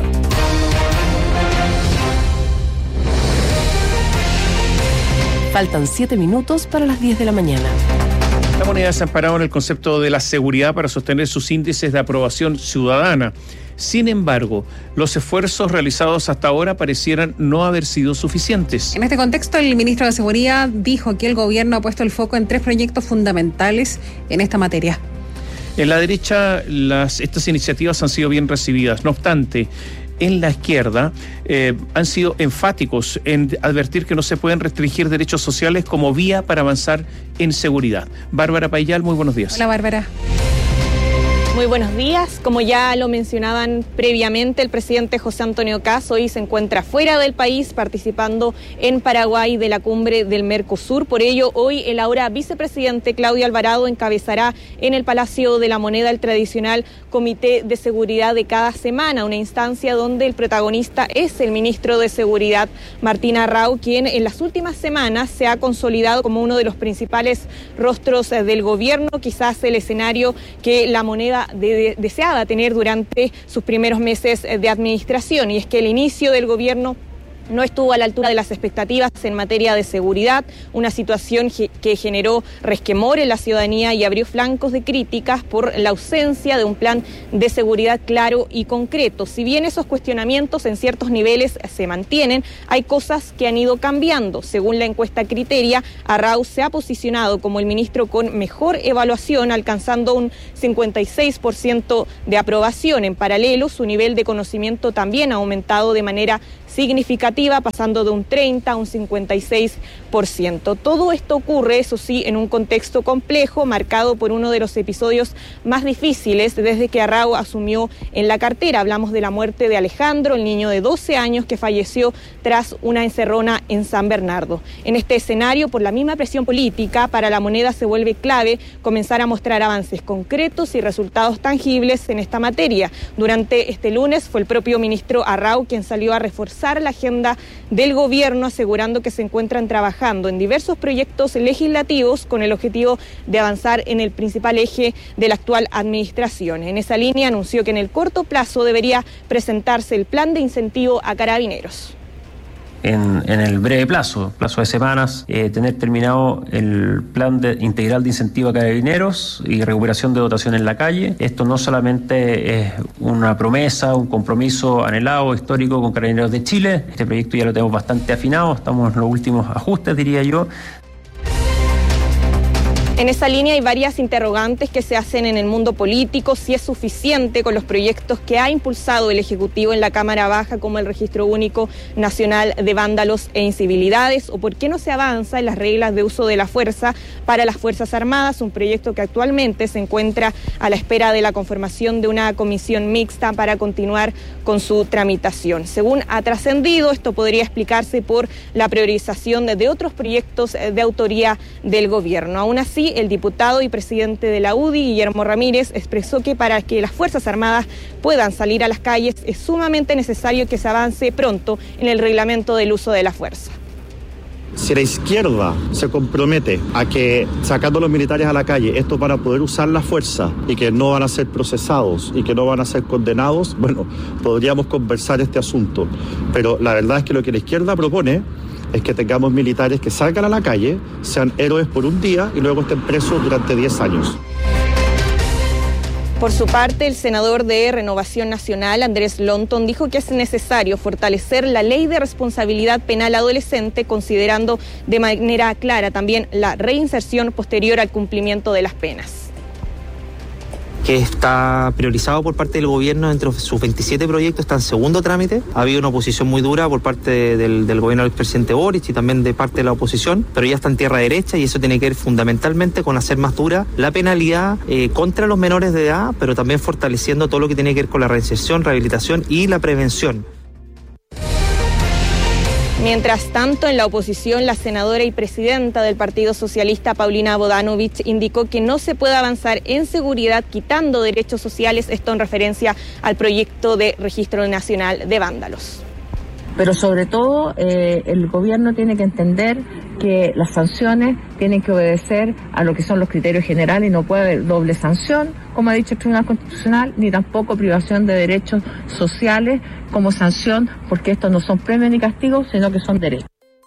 Faltan siete minutos para las diez de la mañana. La moneda se ha amparado en el concepto de la seguridad para sostener sus índices de aprobación ciudadana. Sin embargo, los esfuerzos realizados hasta ahora parecieran no haber sido suficientes. En este contexto, el ministro de Seguridad dijo que el gobierno ha puesto el foco en tres proyectos fundamentales en esta materia. En la derecha, las, estas iniciativas han sido bien recibidas. No obstante, en la izquierda eh, han sido enfáticos en advertir que no se pueden restringir derechos sociales como vía para avanzar en seguridad. Bárbara Payal, muy buenos días. Hola, Bárbara. Muy Muy buenos días. Como ya lo mencionaban previamente, el presidente José Antonio Kast hoy se encuentra fuera del país participando en Paraguay de la cumbre del Mercosur. Por ello, hoy el ahora vicepresidente Claudio Alvarado encabezará en el Palacio de la Moneda el tradicional Comité de Seguridad de cada semana, una instancia donde el protagonista es el ministro de Seguridad, Martín Arrau, quien en las últimas semanas se ha consolidado como uno de los principales rostros del gobierno, quizás el escenario que la moneda De, de, deseaba tener durante sus primeros meses de administración, y es que el inicio del gobierno no estuvo a la altura de las expectativas en materia de seguridad, una situación que generó resquemor en la ciudadanía y abrió flancos de críticas por la ausencia de un plan de seguridad claro y concreto. Si bien esos cuestionamientos en ciertos niveles se mantienen, hay cosas que han ido cambiando. Según la encuesta Criteria, Arrau se ha posicionado como el ministro con mejor evaluación, alcanzando un cincuenta y seis por ciento de aprobación. En paralelo, su nivel de conocimiento también ha aumentado de manera significativa, pasando de un treinta a un cincuenta y seis por ciento. Todo esto ocurre, eso sí, en un contexto complejo, marcado por uno de los episodios más difíciles desde que Arrau asumió en la cartera. Hablamos de la muerte de Alejandro, el niño de doce años que falleció tras una encerrona en San Bernardo. En este escenario, por la misma presión política, para la moneda se vuelve clave comenzar a mostrar avances concretos y resultados tangibles en esta materia. Durante este lunes fue el propio ministro Arrau quien salió a reforzar la agenda del gobierno, asegurando que se encuentran trabajando en diversos proyectos legislativos con el objetivo de avanzar en el principal eje de la actual administración. En esa línea anunció que en el corto plazo debería presentarse el plan de incentivo a carabineros. En, en el breve plazo, plazo de semanas, eh, tener terminado el plan de, integral de incentivo a carabineros y recuperación de dotación en la calle. Esto no solamente es una promesa, un compromiso anhelado, histórico con Carabineros de Chile. Este proyecto ya lo tenemos bastante afinado, estamos en los últimos ajustes, diría yo. En esa línea hay varias interrogantes que se hacen en el mundo político: si es suficiente con los proyectos que ha impulsado el Ejecutivo en la Cámara Baja, como el Registro Único Nacional de Vándalos e Incivilidades, o por qué no se avanza en las reglas de uso de la fuerza para las Fuerzas Armadas, un proyecto que actualmente se encuentra a la espera de la conformación de una comisión mixta para continuar con su tramitación. Según ha trascendido, esto podría explicarse por la priorización de, de otros proyectos de autoría del gobierno. Aún así, el diputado y presidente de la U D I, Guillermo Ramírez, expresó que para que las Fuerzas Armadas puedan salir a las calles es sumamente necesario que se avance pronto en el reglamento del uso de la fuerza. Si la izquierda se compromete a que sacando a los militares a la calle, esto para poder usar la fuerza y que no van a ser procesados y que no van a ser condenados, bueno, podríamos conversar este asunto. Pero la verdad es que lo que la izquierda propone es que tengamos militares que salgan a la calle, sean héroes por un día y luego estén presos durante diez años. Por su parte, el senador de Renovación Nacional, Andrés Lonton, dijo que es necesario fortalecer la ley de responsabilidad penal adolescente, considerando de manera clara también la reinserción posterior al cumplimiento de las penas. Que está priorizado por parte del gobierno entre sus veintisiete proyectos, está en segundo trámite. Ha habido una oposición muy dura por parte del, del gobierno del presidente Boric y también de parte de la oposición, pero ya está en tierra derecha y eso tiene que ver fundamentalmente con hacer más dura la penalidad eh, contra los menores de edad, pero también fortaleciendo todo lo que tiene que ver con la reinserción, rehabilitación y la prevención. Mientras tanto, en la oposición, la senadora y presidenta del Partido Socialista, Paulina Bodanovich, indicó que no se puede avanzar en seguridad quitando derechos sociales, esto en referencia al proyecto de Registro Nacional de Vándalos. Pero sobre todo, eh, el gobierno tiene que entender que las sanciones tienen que obedecer a lo que son los criterios generales y no puede haber doble sanción, como ha dicho el Tribunal Constitucional, ni tampoco privación de derechos sociales como sanción, porque estos no son premios ni castigos, sino que son derechos.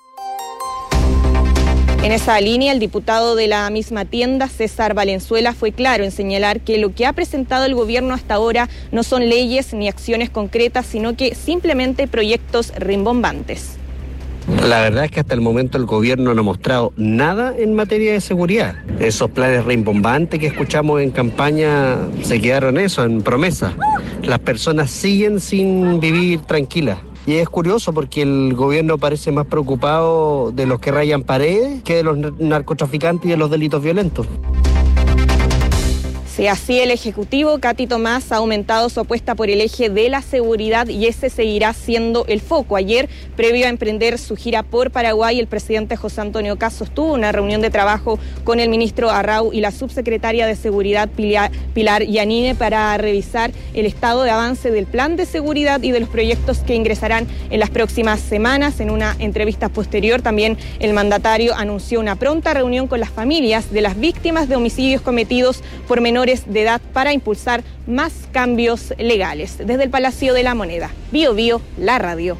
En esa línea, el diputado de la misma tienda, César Valenzuela, fue claro en señalar que lo que ha presentado el gobierno hasta ahora no son leyes ni acciones concretas, sino que simplemente proyectos rimbombantes. La verdad es que hasta el momento el gobierno no ha mostrado nada en materia de seguridad. Esos planes rimbombantes que escuchamos en campaña se quedaron eso, en promesa. Las personas siguen sin vivir tranquilas. Y es curioso porque el gobierno parece más preocupado de los que rayan paredes que de los narcotraficantes y de los delitos violentos. Sí, así el Ejecutivo, Katy Tomás, ha aumentado su apuesta por el eje de la seguridad y ese seguirá siendo el foco. Ayer, previo a emprender su gira por Paraguay, el presidente José Antonio Kast sostuvo una reunión de trabajo con el ministro Arrau y la subsecretaria de Seguridad Pilar, Pilar Yanine para revisar el estado de avance del plan de seguridad y de los proyectos que ingresarán en las próximas semanas. En una entrevista posterior, también el mandatario anunció una pronta reunión con las familias de las víctimas de homicidios cometidos por menores de edad para impulsar más cambios legales. Desde el Palacio de la Moneda, Bio Bio, la radio.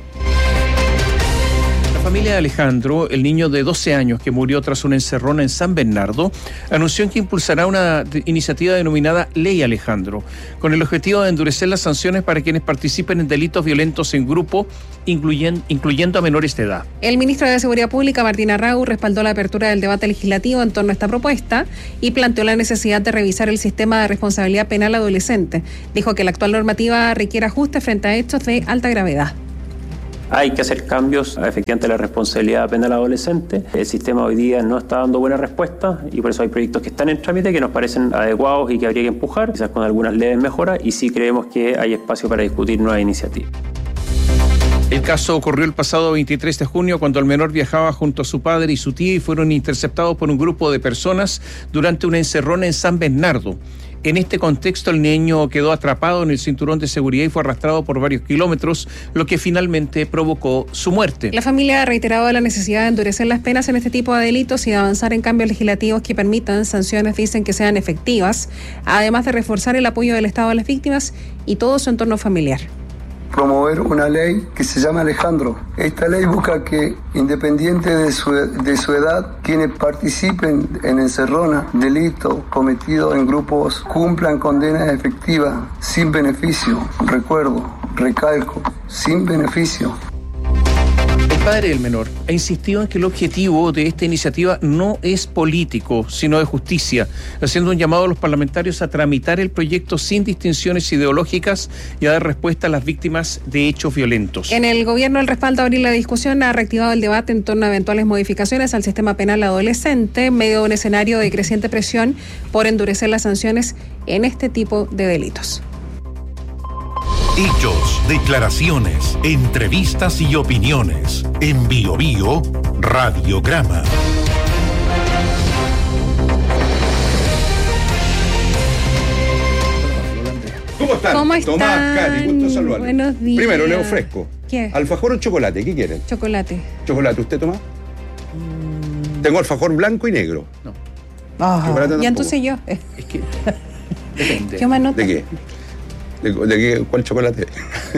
La familia de Alejandro, el niño de doce años que murió tras una encerrona en San Bernardo, anunció que impulsará una iniciativa denominada Ley Alejandro, con el objetivo de endurecer las sanciones para quienes participen en delitos violentos en grupo, incluyen, incluyendo a menores de edad. El ministro de Seguridad Pública, Martín Arrau, respaldó la apertura del debate legislativo en torno a esta propuesta y planteó la necesidad de revisar el sistema de responsabilidad penal adolescente. Dijo que la actual normativa requiere ajustes frente a hechos de alta gravedad. Hay que hacer cambios efectivamente a la responsabilidad penal adolescente. El sistema hoy día no está dando buena respuesta y por eso hay proyectos que están en trámite que nos parecen adecuados y que habría que empujar, quizás con algunas leves mejoras, y sí creemos que hay espacio para discutir nuevas iniciativas. El caso ocurrió el pasado veintitrés de junio cuando el menor viajaba junto a su padre y su tía y fueron interceptados por un grupo de personas durante una encerrona en San Bernardo. En este contexto, el niño quedó atrapado en el cinturón de seguridad y fue arrastrado por varios kilómetros, lo que finalmente provocó su muerte. La familia ha reiterado la necesidad de endurecer las penas en este tipo de delitos y de avanzar en cambios legislativos que permitan sanciones, dicen, que sean efectivas, además de reforzar el apoyo del Estado a las víctimas y todo su entorno familiar. Promover una ley que se llama Alejandro. Esta ley busca que, independiente de su, de su edad, quienes participen en encerrona, delitos cometidos en grupos, cumplan condenas efectivas, sin beneficio. Recuerdo, recalco, sin beneficio. El padre del menor ha insistido en que el objetivo de esta iniciativa no es político, sino de justicia, haciendo un llamado a los parlamentarios a tramitar el proyecto sin distinciones ideológicas y a dar respuesta a las víctimas de hechos violentos. En el gobierno, el respaldo a abrir la discusión ha reactivado el debate en torno a eventuales modificaciones al sistema penal adolescente, en medio de un escenario de creciente presión por endurecer las sanciones en este tipo de delitos. Hechos, declaraciones, entrevistas y opiniones. En Bio Bio, Radiograma. ¿Cómo están? ¿Cómo están? Tomás, Katy, gusto saludarlos. Buenos días. Primero, le ofrezco. ¿Qué? ¿Alfajor o chocolate? ¿Qué quieren? Chocolate. ¿Chocolate? ¿Usted toma? Mm. Tengo alfajor blanco y negro. No. Ah, ya entonces yo. Es que depende. ¿Qué más nota? ¿De qué? ¿De, de qué? ¿Cuál chocolate?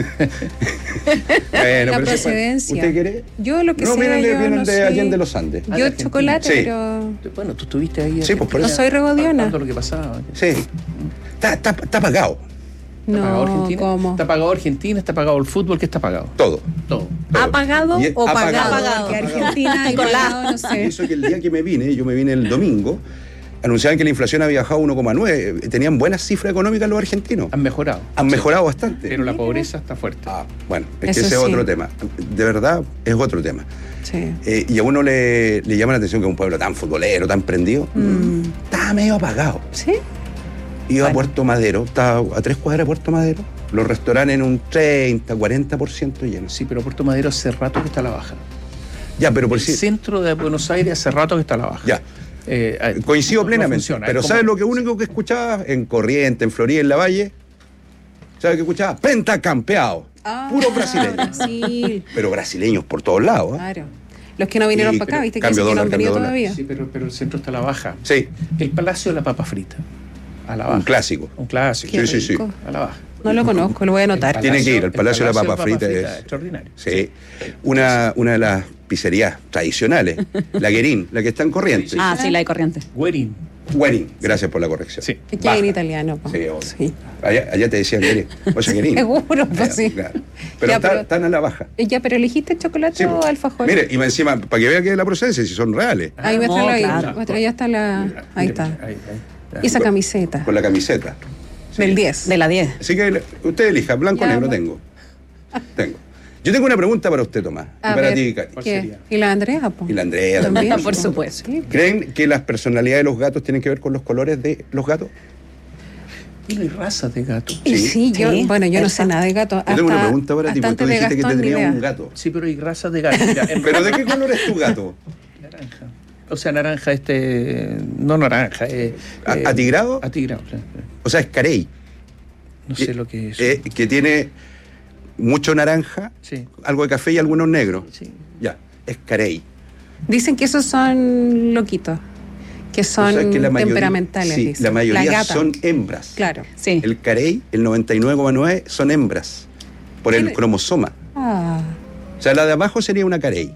Bueno, la procedencia. Si ¿usted quiere? Yo lo que no, sé, vienen de, yo vienen no de sé. Allende los Andes. Yo ah, chocolate, sí. Pero... Bueno, tú estuviste ahí. Sí, pues por eso. No soy regodiona. Lo que pasaba. Sí. Está, está, está pagado. ¿Está no, pagado Argentina? ¿cómo? ¿Está pagado Argentina? ¿Está pagado el fútbol? ¿Qué está pagado? Todo. Todo. ¿Ha pagado y, o ha pagado? pagado. Que Argentina y pagado, no sé. Y eso que el día que me vine, yo me vine el domingo, anunciaban que la inflación había bajado uno coma nueve. Tenían buenas cifras económicas los argentinos. Han mejorado. Han sí. mejorado bastante. Pero la pobreza está fuerte. Ah, bueno, es eso que ese sí. es otro tema. De verdad, es otro tema. Sí. Eh, y a uno le, le llama la atención que un pueblo tan futbolero, tan prendido, Mm. estaba medio apagado. ¿Sí? Iba bueno. a Puerto Madero, estaba a tres cuadras de Puerto Madero, los restaurantes en un treinta, cuarenta por ciento llenos. Sí, pero Puerto Madero hace rato que está a la baja. Ya, pero por el si... centro de Buenos Aires hace rato que está a la baja. Ya. Eh, Coincido no, plenamente. No funciona, pero ¿sabes lo que único que escuchaba en Corrientes, en Florida, en La Valle? ¿Sabes qué escuchaba? Pentacampeado. Ah, puro brasileño. Sí. Pero brasileños por todos lados. ¿eh? Claro. Los que no vinieron sí, para acá, ¿viste? Que, dólar, que no han venido todavía. Sí, pero, pero el centro está a la baja. Sí. El Palacio de la Papa Frita. A la baja. Un clásico. Un clásico. Qué sí, rico. sí, sí. A la baja. No lo conozco, lo voy a anotar. Palacio, Tiene que ir, el Palacio, el Palacio de la Papa, Papa Frita, Frita es extraordinario. Sí. Una, una de las pizzerías tradicionales, la Guerín, la que está en Corrientes. Ah, sí, la de Corrientes. Guerín. Guerín, gracias por la corrección. Sí. Es que hay en italiano. Po. Sí, sí. Allá, allá te decían Guerín. Oye, Guerín. Seguro, pues sí. Claro. Pero, ya, pero están a la baja. Ya, pero elegiste chocolate sí, o alfajor. Mire, y encima, para que vea que es la procedencia, si son reales. Ahí ah, muéstralo no, ahí. Claro. Muéstralo, ya está la. Mira, ahí mira, está. Ahí, ahí. Y esa camiseta. Con la camiseta. Sí. Del diez. De la diez. Así que usted elija, blanco o negro tengo. Tengo. Yo tengo una pregunta para usted, Tomás. A y para ver, ti, Katy. ¿Qué? ¿Y la Andrea? Po? Y la Andrea también. Por supuesto. ¿Creen que las personalidades de los gatos tienen que ver con los colores de los gatos? Bueno, hay razas de gatos. Sí, sí, yo, sí. bueno, yo no sé nada de gatos. Yo tengo una pregunta para ti, porque tú dijiste que tendrías un gato. Sí, pero hay razas de gatos. Mira, ¿Pero de qué color es tu gato? Naranja. O sea, naranja, este... No naranja. Eh, eh, ¿Atigrado? Atigrado, sí. O sea, es carey. No sé lo que es. Eh, que tiene mucho naranja, sí. algo de café y algunos negros. Sí. Ya, es carey. Dicen que esos son loquitos. Que son o sea, que la mayoría, temperamentales. Sí, dicen. La mayoría la son hembras. Claro, sí. El carey, el noventa y nueve coma nueve son hembras. Por el cromosoma. Ah. O sea, la de abajo sería una carey.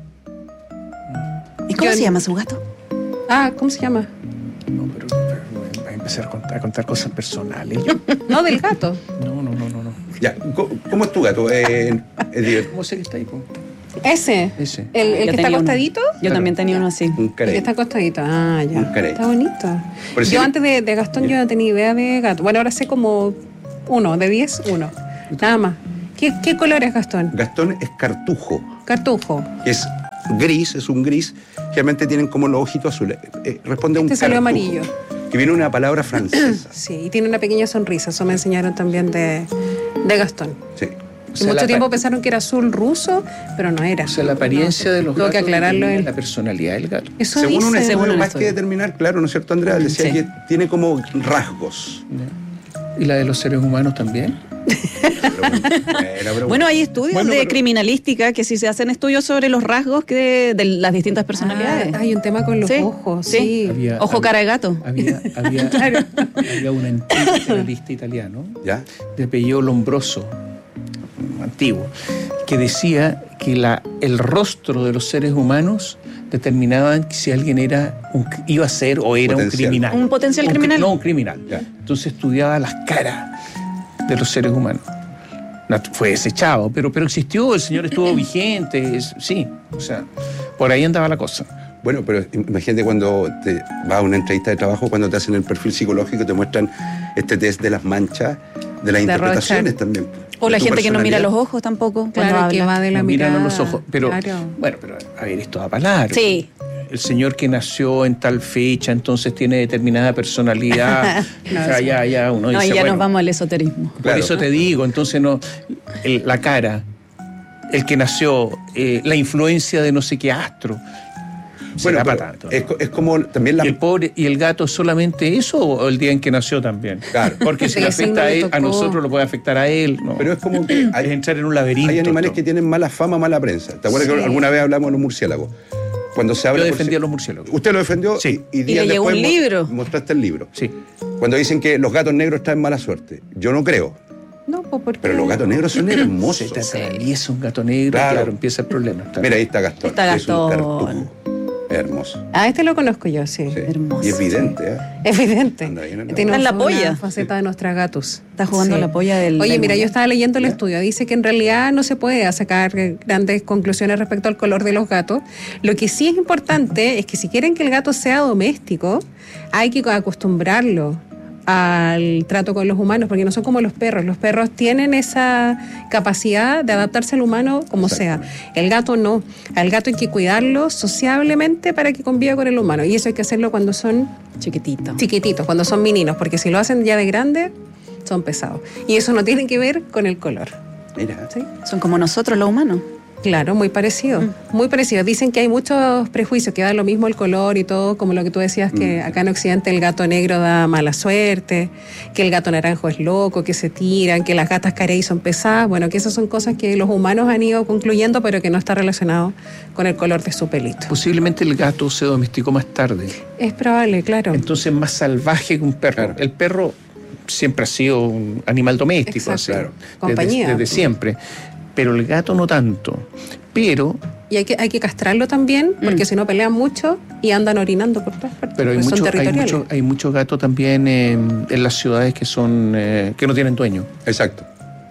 ¿Y cómo Yo, se llama su gato? Ah, ¿cómo se llama? No, pero, pero va a empezar a contar, a contar cosas personales. No, del gato. No, no, no, no. no. Ya, ¿cómo, cómo es tu gato? Eh, eh, ¿Cómo sé que está ahí? Ese. Ese. ¿El, el que está acostadito? Uno. Yo claro. también tenía uno así. Un carey. El que está acostadito. Ah, ya. Un carey. Está bonito. Yo si antes de, de Gastón yo no tenía idea de gato. Bueno, ahora sé como uno, de diez, uno. Nada más. ¿Qué, qué color es Gastón? Gastón es cartujo. Cartujo. Es gris, es un gris. Generalmente tienen como los ojitos azules. Eh, responde a un este salió amarillo. Que viene una palabra francesa. Sí, y tiene una pequeña sonrisa. Eso me enseñaron también de, de Gastón. Sí. O sea, mucho tiempo pensaron que era azul ruso, pero no era. O sea, la apariencia no, de los gatos que aclararlo es la personalidad del gato. Eso según dice, un estudio según más que determinar, claro, ¿no es cierto, Andrea? Decía sí. que tiene como rasgos. ¿Y la de los seres humanos también? Pero bueno, pero bueno. bueno, hay estudios bueno, de pero... criminalística que si se hacen estudios sobre los rasgos que de las distintas personalidades. Ah, hay un tema con los ¿Sí? ojos, sí. sí. Había, Ojo, había, cara de gato. Había, había, claro. había un antiguo criminalista italiano, ¿ya? De apellido Lombroso, antiguo, que decía que la, el rostro de los seres humanos determinaban si alguien era un, iba a ser o era potencial. un criminal. Un potencial un, criminal. No, un criminal. Ya. Entonces estudiaba las caras de los seres humanos. Fue desechado, pero, pero existió, el señor estuvo vigente, es, sí, o sea, por ahí andaba la cosa. Bueno, pero imagínate cuando te vas a una entrevista de trabajo, cuando te hacen el perfil psicológico, te muestran este test de las manchas, de las de interpretaciones Rocha. también. O la gente que no mira los ojos tampoco. Claro, que va de la no mirada. Miran los ojos, pero, claro. bueno, pero a ver, esto da palabras. Sí. El señor que nació en tal fecha, entonces tiene determinada personalidad. no, o sea, ya, ya uno no, dice, ya bueno, nos vamos al esoterismo. Por claro. eso te digo, entonces no, el, la cara, el que nació, eh, la influencia de no sé qué astro. Bueno, es, es como también la... ¿Y el pobre y el gato solamente eso o el día en que nació también? Claro. Porque si le afecta a él, a nosotros lo puede afectar a él. No. Pero es como que hay, es entrar en un laberinto. Hay animales esto. que tienen mala fama, mala prensa. ¿Te acuerdas sí. que alguna vez hablamos de los murciélagos? Cuando se habla Yo defendí por... a los murciélagos. ¿Usted lo defendió? Sí. Y, y, días y le llegó un libro. Mostraste el libro. Sí. Cuando dicen que los gatos negros traen mala suerte. Yo no creo. No, pues porque... Pero los gatos negros son hermosos. Se te atraviesa un gato negro, claro. claro, empieza el problema. Está Mira, ahí está Gastón. Está Gastón. Es un cartujo. Hermoso. Ah, este lo conozco yo, sí. sí. Hermoso. Y es evidente, ¿eh? Evidente. Tiene una la polla. faceta de nuestra gatos. Está jugando sí. la polla del... Oye, del mira, mundo. yo estaba leyendo el ¿Ya? estudio. Dice que en realidad no se puede sacar grandes conclusiones respecto al color de los gatos. Lo que sí es importante es que si quieren que el gato sea doméstico, hay que acostumbrarlo al trato con los humanos, porque no son como los perros. Los perros tienen esa capacidad de adaptarse al humano como sea. El gato no. Al gato hay que cuidarlo sociablemente para que conviva con el humano. Y eso hay que hacerlo cuando son chiquititos. Chiquititos, cuando son meninos, porque si lo hacen ya de grande, son pesados. Y eso no tiene que ver con el color. Mira. ¿Sí? Son como nosotros los humanos. Claro, muy parecido, mm. muy parecido. Dicen que hay muchos prejuicios, que da lo mismo el color y todo, como lo que tú decías, que mm. acá en Occidente el gato negro da mala suerte, que el gato naranjo es loco, que se tiran, que las gatas carey son pesadas. Bueno, que esas son cosas que los humanos han ido concluyendo, pero que no está relacionado con el color de su pelito. Posiblemente el gato se domesticó más tarde. Es probable, claro. Entonces más salvaje que un perro. Claro. El perro siempre ha sido un animal doméstico, así, claro. Compañía. Desde, desde siempre. Pero el gato no tanto. Pero... Y hay que, hay que castrarlo también, porque mm. si no pelean mucho y andan orinando por todas partes. Pero hay muchos hay mucho, hay mucho gatos también eh, en las ciudades que son eh, que no tienen dueño. Exacto.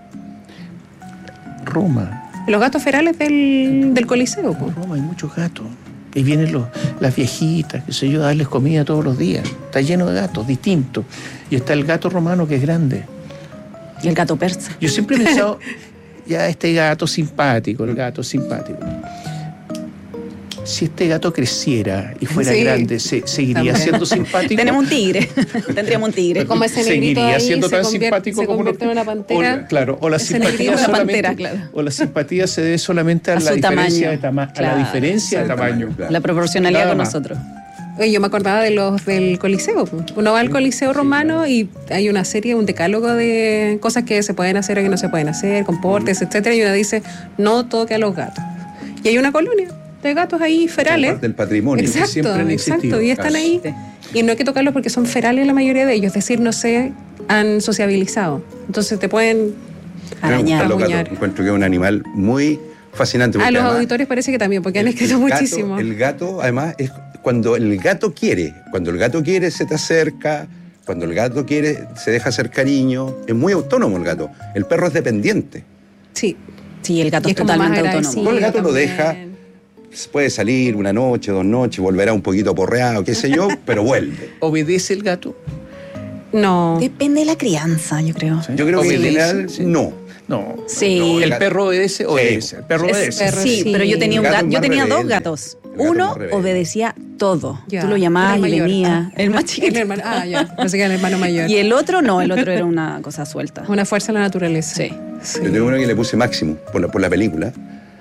Roma. Los gatos ferales del, del Coliseo. En Roma hay muchos gatos. Y vienen los, las viejitas, qué sé yo, a darles comida todos los días. Está lleno de gatos, distintos. Y está el gato romano, que es grande. Y el gato persa. Yo siempre he pensado... Ya este gato simpático, el gato simpático. si este gato creciera y fuera Sí. grande, ¿se, ¿seguiría También. siendo simpático? Tenemos un tigre. Tendríamos un tigre. Como ese negrito ¿Seguiría ahí siendo se tan convierte- simpático se como convierte en una pantera? O, claro, o la Ese simpatía negrito es una solamente, pantera, claro. o la simpatía se debe solamente a, A la su diferencia tamaño. de tamaño, Claro. a la diferencia de tamaño. La proporcionalidad Nada con más. nosotros. Oye, yo me acordaba de los del Coliseo. Uno va al Coliseo romano y hay una serie, un decálogo de cosas que se pueden hacer o que no se pueden hacer, comportes, etcétera, y uno dice, no toque a los gatos. Y hay una colonia de gatos ahí ferales. Parte del patrimonio. Exacto, que siempre han exacto. existido. Y están Claro. ahí. Y no hay que tocarlos porque son ferales la mayoría de ellos, es decir, no se han sociabilizado. Entonces te pueden Me gustan los gatos. arañar. Encuentro que es un animal muy fascinante. A porque los además, auditores parece que también, porque han escrito el gato- muchísimo. El gato, además, es cuando el gato quiere. Cuando el gato quiere, se te acerca. Cuando el gato quiere, se deja hacer cariño. Es muy autónomo el gato. El perro es dependiente. Sí. Sí, el gato Y es es como más totalmente agradecido. autónomo. Cuando el gato lo también. deja, puede salir una noche, dos noches, volverá un poquito porreado, qué sé yo, pero vuelve. ¿Obedece el gato? No. Depende de la crianza, yo creo. Yo creo que en Obedece, general sí. no. No. Sí. No, El gato- perro obedece, obedece. El perro Es- obedece. perro sí, sí. pero yo tenía un El gato gato, es yo más tenía dos rebelde. gatos. El gato es Uno más rebelde. obedecía todo. Ya. Tú lo llamabas Era y mayor. venía. Ah. El más El chiquito. hermano, ah, ya. Pensé que era el hermano mayor. Y el otro no, el otro era una cosa suelta. Una fuerza de la naturaleza. Sí. Sí. Yo tengo uno que le puse Máximo por la, por la película.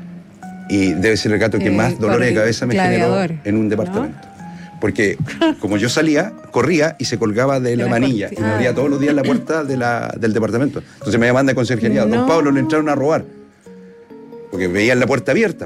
Y debe ser el gato que Eh, más dolores de por cabeza me gladiador, generó en un departamento. Porque como yo salía, corría y se colgaba de la la manilla. corti- Y me ah. abría todos los días la puerta de la, del departamento. Entonces me llaman de conserjería. No. Don Pablo, le entraron a robar. Porque veían la puerta abierta.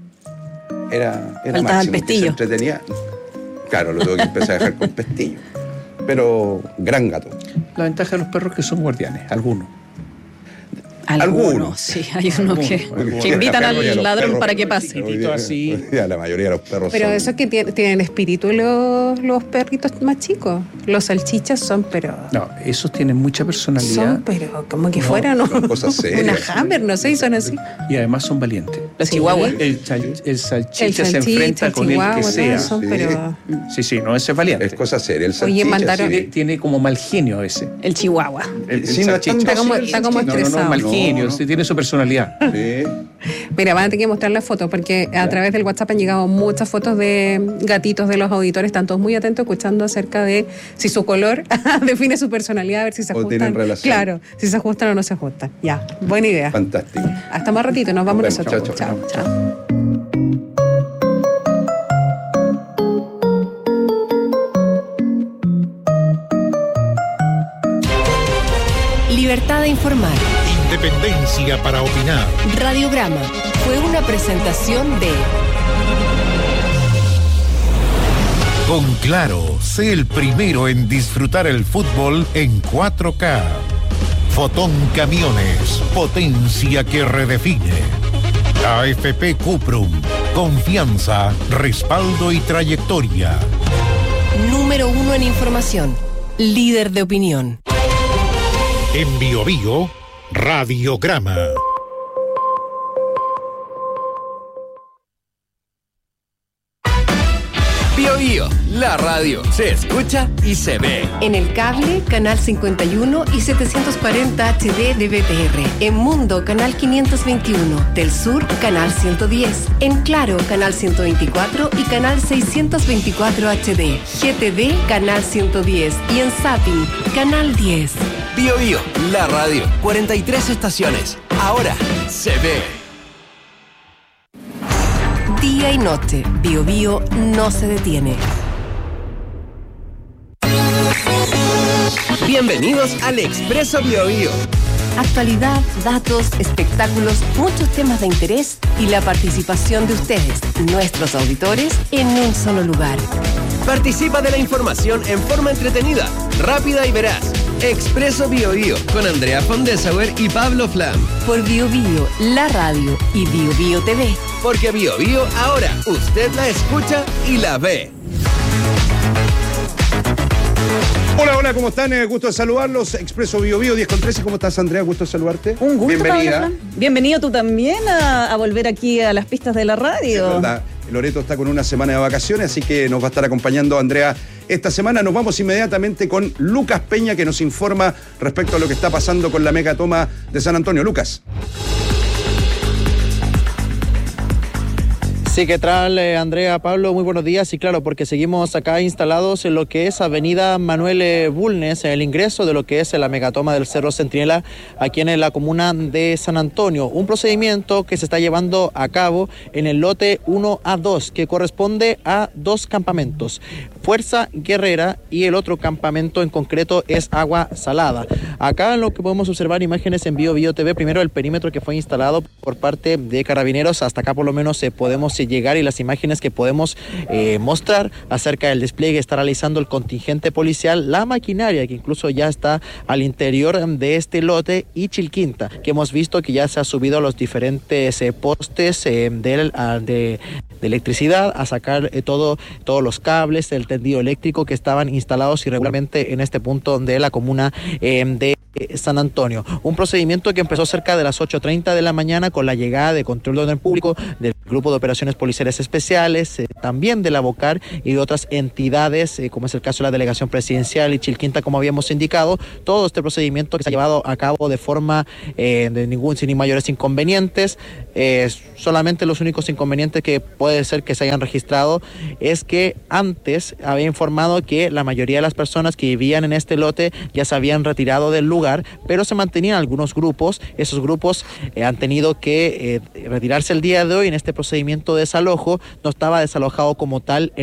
Era, era Faltaba el Máximo, que se pestillo. entretenía. Claro, lo tuve que empezar a dejar con pestillo. Pero gran gato. La ventaja de los perros es que son guardianes, algunos. Algunos, Algunos. sí, hay unos que, Algunos. que invitan Los perros y a al los ladrón perros, para que pase. hoy día- así. hoy día la mayoría de los perros Pero son- eso es que tiene- tienen espíritu los, los perritos más chicos. Los salchichas son, pero. No, esos tienen mucha personalidad Son, pero como que No, fueran ¿no? son cosas serias. una hammer, no sé, y son así. y además son valientes. Los Sí. chihuahuas. El, chal- el salchicha El se salchicha, enfrenta el con el chihuahua, que todos sea. son, sí. pero. Sí, sí, no, ese es valiente. Es cosa seria. El Oye, salchicha, mandaron- Tiene, sí. tiene como mal genio ese. El chihuahua. El, el Sí, no es tan salchicha. Está como- dócil el está como salchicha. No, no, no, estresado. mal No, genio, no. sí, tiene su personalidad. Sí. Mira, van a tener que mostrar las fotos porque a través del WhatsApp han llegado muchas fotos de gatitos de los auditores. Están todos muy atentos escuchando acerca de si su color define su personalidad, a ver si se O ajustan. tienen relación. Claro, si se ajustan o no se ajustan. Ya, buena idea. Fantástico. Hasta más ratito, nos vamos Nos vemos. nosotros. Chao, chao. chao. chao. Libertad de informar. Independencia para opinar. Radiograma fue una presentación de Con Claro, sé el primero en disfrutar el fútbol en cuatro K. Fotón Camiones, potencia que redefine. A F P Cuprum, confianza, respaldo y trayectoria. número uno en información, líder de opinión. En Bio Bio, Radiograma. Bio Bio, la radio se escucha y se ve. En el cable, canal cincuenta y uno y setecientos cuarenta H D de B T R. En Mundo, canal quinientos veintiuno. Del Sur, canal ciento diez. En Claro, canal ciento veinticuatro y canal seiscientos veinticuatro H D. G T D, canal ciento diez. Y en Zapping, canal diez. Bio Bio, la radio, cuarenta y tres estaciones. Ahora se ve. Día y noche, Bio Bio no se detiene. Bienvenidos al Expreso Bio Bio. Actualidad, datos, espectáculos, muchos temas de interés y la participación de ustedes, nuestros auditores, en un solo lugar. Participa de la información en forma entretenida, rápida y veraz. Expreso Bio Bio con Andrea Fondesauer y Pablo Flam. Por Bio Bio, la radio y Bio Bio T V. Porque Bio Bio ahora usted la escucha y la ve. Hola, hola, ¿cómo están? Eh, gusto de saludarlos. Expreso Bio Bio, diez con trece. ¿Cómo estás, Andrea? Gusto de saludarte. Un gusto, Bienvenida. Pablo Flan. Bienvenido tú también a, a volver aquí a las pistas de la Es radio. verdad, Loreto está con una semana de vacaciones, así que nos va a estar acompañando Andrea esta semana. Nos vamos inmediatamente con Lucas Peña, que nos informa respecto a lo que está pasando con la megatoma de San Antonio. Lucas. Sí, ¿qué tal, eh, Andrea, Pablo? Muy buenos días. Y claro, porque seguimos acá instalados en lo que es Avenida Manuel eh, Bulnes, en el ingreso de lo que es la megatoma del Cerro Centinela, aquí en la comuna de San Antonio. Un procedimiento que se está llevando a cabo en el lote uno A dos, que corresponde a dos campamentos, Fuerza Guerrera, y el otro campamento en concreto es Agua Salada. Acá lo que podemos observar imágenes en Bio Bio T V, primero el perímetro que fue instalado por parte de Carabineros, hasta acá por lo menos eh, podemos eh, llegar, y las imágenes que podemos eh, mostrar acerca del despliegue que está realizando el contingente policial, la maquinaria que incluso ya está al interior de este lote, y Chilquinta, que hemos visto que ya se ha subido a los diferentes eh, postes eh, de, de, de electricidad a sacar eh, todo, todos los cables, el tendido eléctrico que estaban instalados irregularmente en este punto de la comuna eh, de San Antonio. Un procedimiento que empezó cerca de las ocho treinta de la mañana con la llegada de Control de Orden Público, del Grupo de Operaciones Policiales Especiales, eh, también de la BOCAR y de otras entidades, eh, como es el caso de la Delegación Presidencial y Chilquinta, como habíamos indicado. Todo este procedimiento que se ha llevado a cabo de forma eh, de ningún, sin mayores inconvenientes. Eh, solamente los únicos inconvenientes que puede ser que se hayan registrado es que antes había informado que la mayoría de las personas que vivían en este lote ya se habían retirado del lugar, pero se mantenían algunos grupos. Esos grupos eh, han tenido que eh, retirarse el día de hoy. En este procedimiento de desalojo no estaba desalojado como tal el